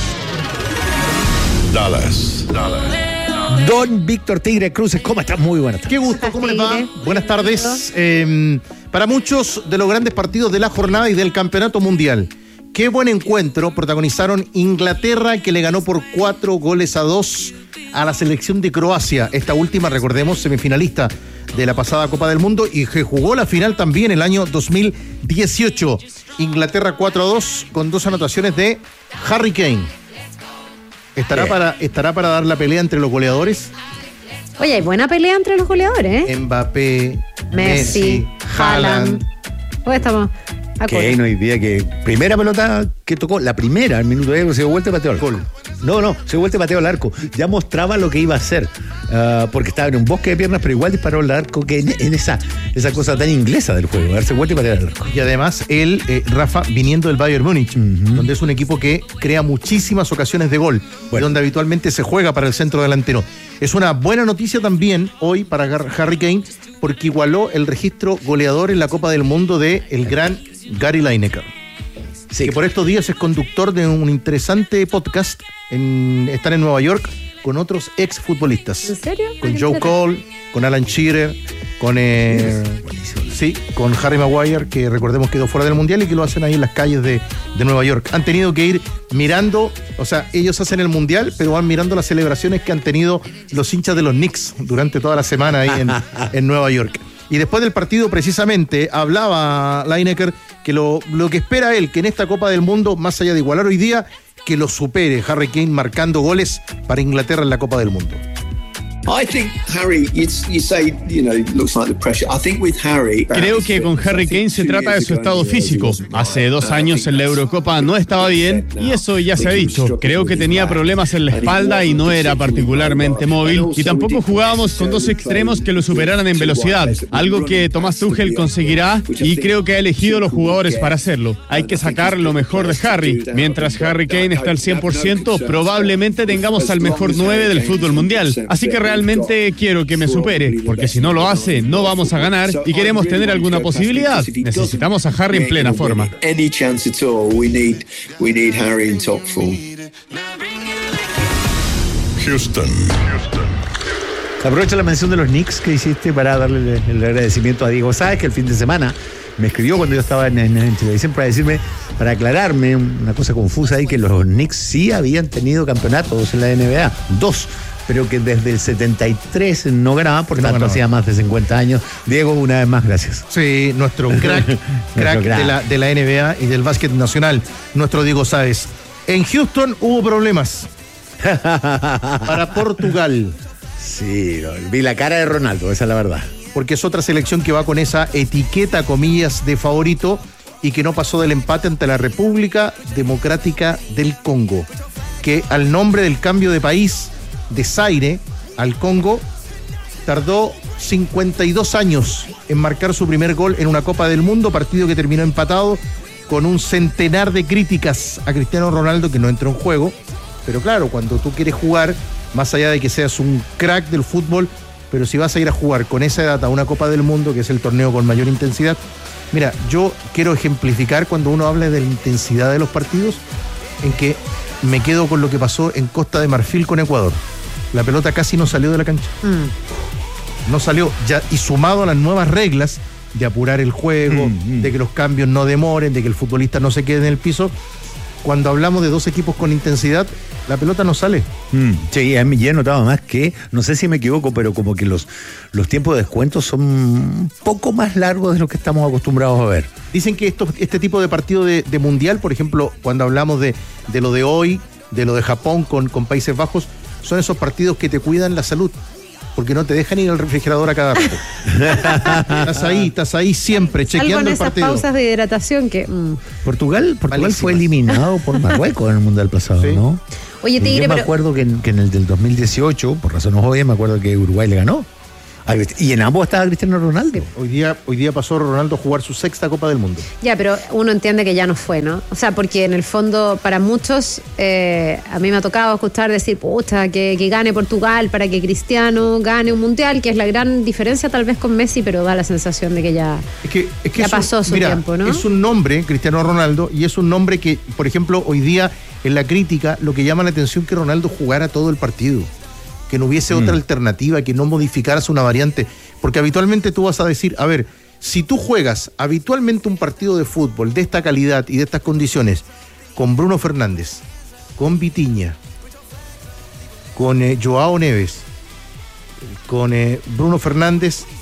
Dallas. Dallas. Don Víctor Tigre Cruces, ¿cómo estás? Muy buenas tardes. Qué gusto, ¿cómo les va? Buenas tardes. Eh, para muchos de los grandes partidos de la jornada y del campeonato mundial. Qué buen encuentro protagonizaron Inglaterra, que le ganó por cuatro goles a dos a la selección de Croacia. Esta última, recordemos, semifinalista de la pasada Copa del Mundo y que jugó la final también el año dos mil dieciocho. Inglaterra cuatro a dos con dos anotaciones de Harry Kane. ¿Estará, para, ¿Estará para dar la pelea entre los goleadores? Oye, hay buena pelea entre los goleadores, ¿eh? Mbappé, Messi, Messi Haaland. Hoy estamos... Kane hoy día que primera pelota que tocó, la primera, al minuto de se dio vuelta y pateó al arco. No, no, se dio vuelta y pateó al arco. Ya mostraba lo que iba a hacer, uh, porque estaba en un bosque de piernas, pero igual disparó al arco, que en, en esa, esa cosa tan inglesa del juego, darse vuelta y patear al arco. Y además él, eh, Rafa, viniendo del Bayern Múnich, uh-huh. donde es un equipo que crea muchísimas ocasiones de gol, bueno. y donde habitualmente se juega para el centro delantero. Es una buena noticia también hoy para Harry Kane, porque igualó el registro goleador en la Copa del Mundo de el gran Gary Lineker, sí. que por estos días es conductor de un interesante podcast, en, están en Nueva York con otros exfutbolistas. ¿En serio? Con Joe Cole, con Alan Shearer, con eh, sí, con Harry Maguire, que recordemos quedó fuera del Mundial y que lo hacen ahí en las calles de, de Nueva York. Han tenido que ir mirando, o sea, ellos hacen el Mundial, pero van mirando las celebraciones que han tenido los hinchas de los Knicks durante toda la semana ahí en, en Nueva York. Y después del partido, precisamente, hablaba Lineker que lo, lo que espera él, que en esta Copa del Mundo, más allá de igualar hoy día, que lo supere Harry Kane marcando goles para Inglaterra en la Copa del Mundo. I think Harry, you, you say, you know, looks like the pressure. I think with Harry. Creo que con Harry Kane se trata de su estado físico. Hace dos años en la Eurocopa no estaba bien y eso ya se ha dicho. Creo que tenía problemas en la espalda y no era particularmente móvil. Y tampoco jugábamos con dos extremos que lo superaran en velocidad. Algo que Thomas Tuchel conseguirá y creo que ha elegido los jugadores para hacerlo. Hay que sacar lo mejor de Harry. Mientras Harry Kane está al cien por ciento, probablemente tengamos al mejor nueve del fútbol mundial. Así que realmente quiero que me supere, porque si no lo hace, no vamos a ganar y queremos tener alguna posibilidad. Necesitamos a Harry en plena forma. Houston. Aprovecho la mención de los Knicks que hiciste para darle el agradecimiento a Diego. Sabes que el fin de semana me escribió cuando yo estaba en, en, en televisión para decirme, para aclararme una cosa confusa ahí, que los Knicks sí habían tenido campeonatos en la N B A, dos, pero que desde el setenta y tres no ganaban, por tanto no, hacía más de cincuenta años. Diego, una vez más, gracias. Sí, nuestro crack, crack, crack. De, la, de la N B A y del básquet nacional, nuestro Diego Sáez. En Houston hubo problemas para Portugal. Sí, vi la cara de Ronaldo, esa es la verdad. porque es otra selección que va con esa etiqueta, comillas, de favorito y que no pasó del empate ante la República Democrática del Congo, que al nombre del cambio de país de Zaire al Congo tardó cincuenta y dos años en marcar su primer gol en una Copa del Mundo, partido que terminó empatado con un centenar de críticas a Cristiano Ronaldo que no entró en juego. Pero claro, cuando tú quieres jugar, más allá de que seas un crack del fútbol, pero si vas a ir a jugar con esa edad a una Copa del Mundo, que es el torneo con mayor intensidad. Mira, yo quiero ejemplificar cuando uno habla de la intensidad de los partidos, en que me quedo con lo que pasó en Costa de Marfil con Ecuador. La pelota casi no salió de la cancha. Mm. No salió, ya, y sumado a las nuevas reglas de apurar el juego, mm, mm. de que los cambios no demoren, de que el futbolista no se quede en el piso. Cuando hablamos de dos equipos con intensidad, la pelota no sale. Mm, sí, a mí ya he notado más que, no sé si me equivoco, pero como que los, los tiempos de descuento son un poco más largos de lo que estamos acostumbrados a ver. Dicen que esto, este tipo de partido de, de mundial, por ejemplo, cuando hablamos de, de lo de hoy, de lo de Japón con, con Países Bajos, son esos partidos que te cuidan la salud, porque no te dejan ir al refrigerador a cada rato. Estás ahí, estás ahí siempre, chequeando el partido. Algo en esas pausas de hidratación que... Mm. Portugal, Portugal fue eliminado por Marruecos en el Mundial pasado, ¿sí? ¿No? Oye, Tigre, Yo me pero... acuerdo que en, que en el del dos mil dieciocho, por razones obvias, me acuerdo que Uruguay le ganó. Y en ambos estaba Cristiano Ronaldo. Hoy día, hoy día pasó Ronaldo a jugar su sexta Copa del Mundo. Ya, pero uno entiende que ya no fue, ¿no? O sea, porque en el fondo, para muchos, eh, a mí me ha tocado escuchar decir, pucha, que, que gane Portugal para que Cristiano gane un mundial, que es la gran diferencia tal vez con Messi, pero da la sensación de que ya, es que, es que ya es pasó un, su mira, tiempo, ¿no? Es un nombre, Cristiano Ronaldo, y es un nombre que, por ejemplo, hoy día en la crítica, lo que llama la atención es que Ronaldo jugara todo el partido, que no hubiese mm. otra alternativa, que no modificaras una variante. Porque habitualmente tú vas a decir, a ver, si tú juegas habitualmente un partido de fútbol de esta calidad y de estas condiciones con Bruno Fernández, con Vitinha, con eh, Joao Neves, con eh, Bruno Fernández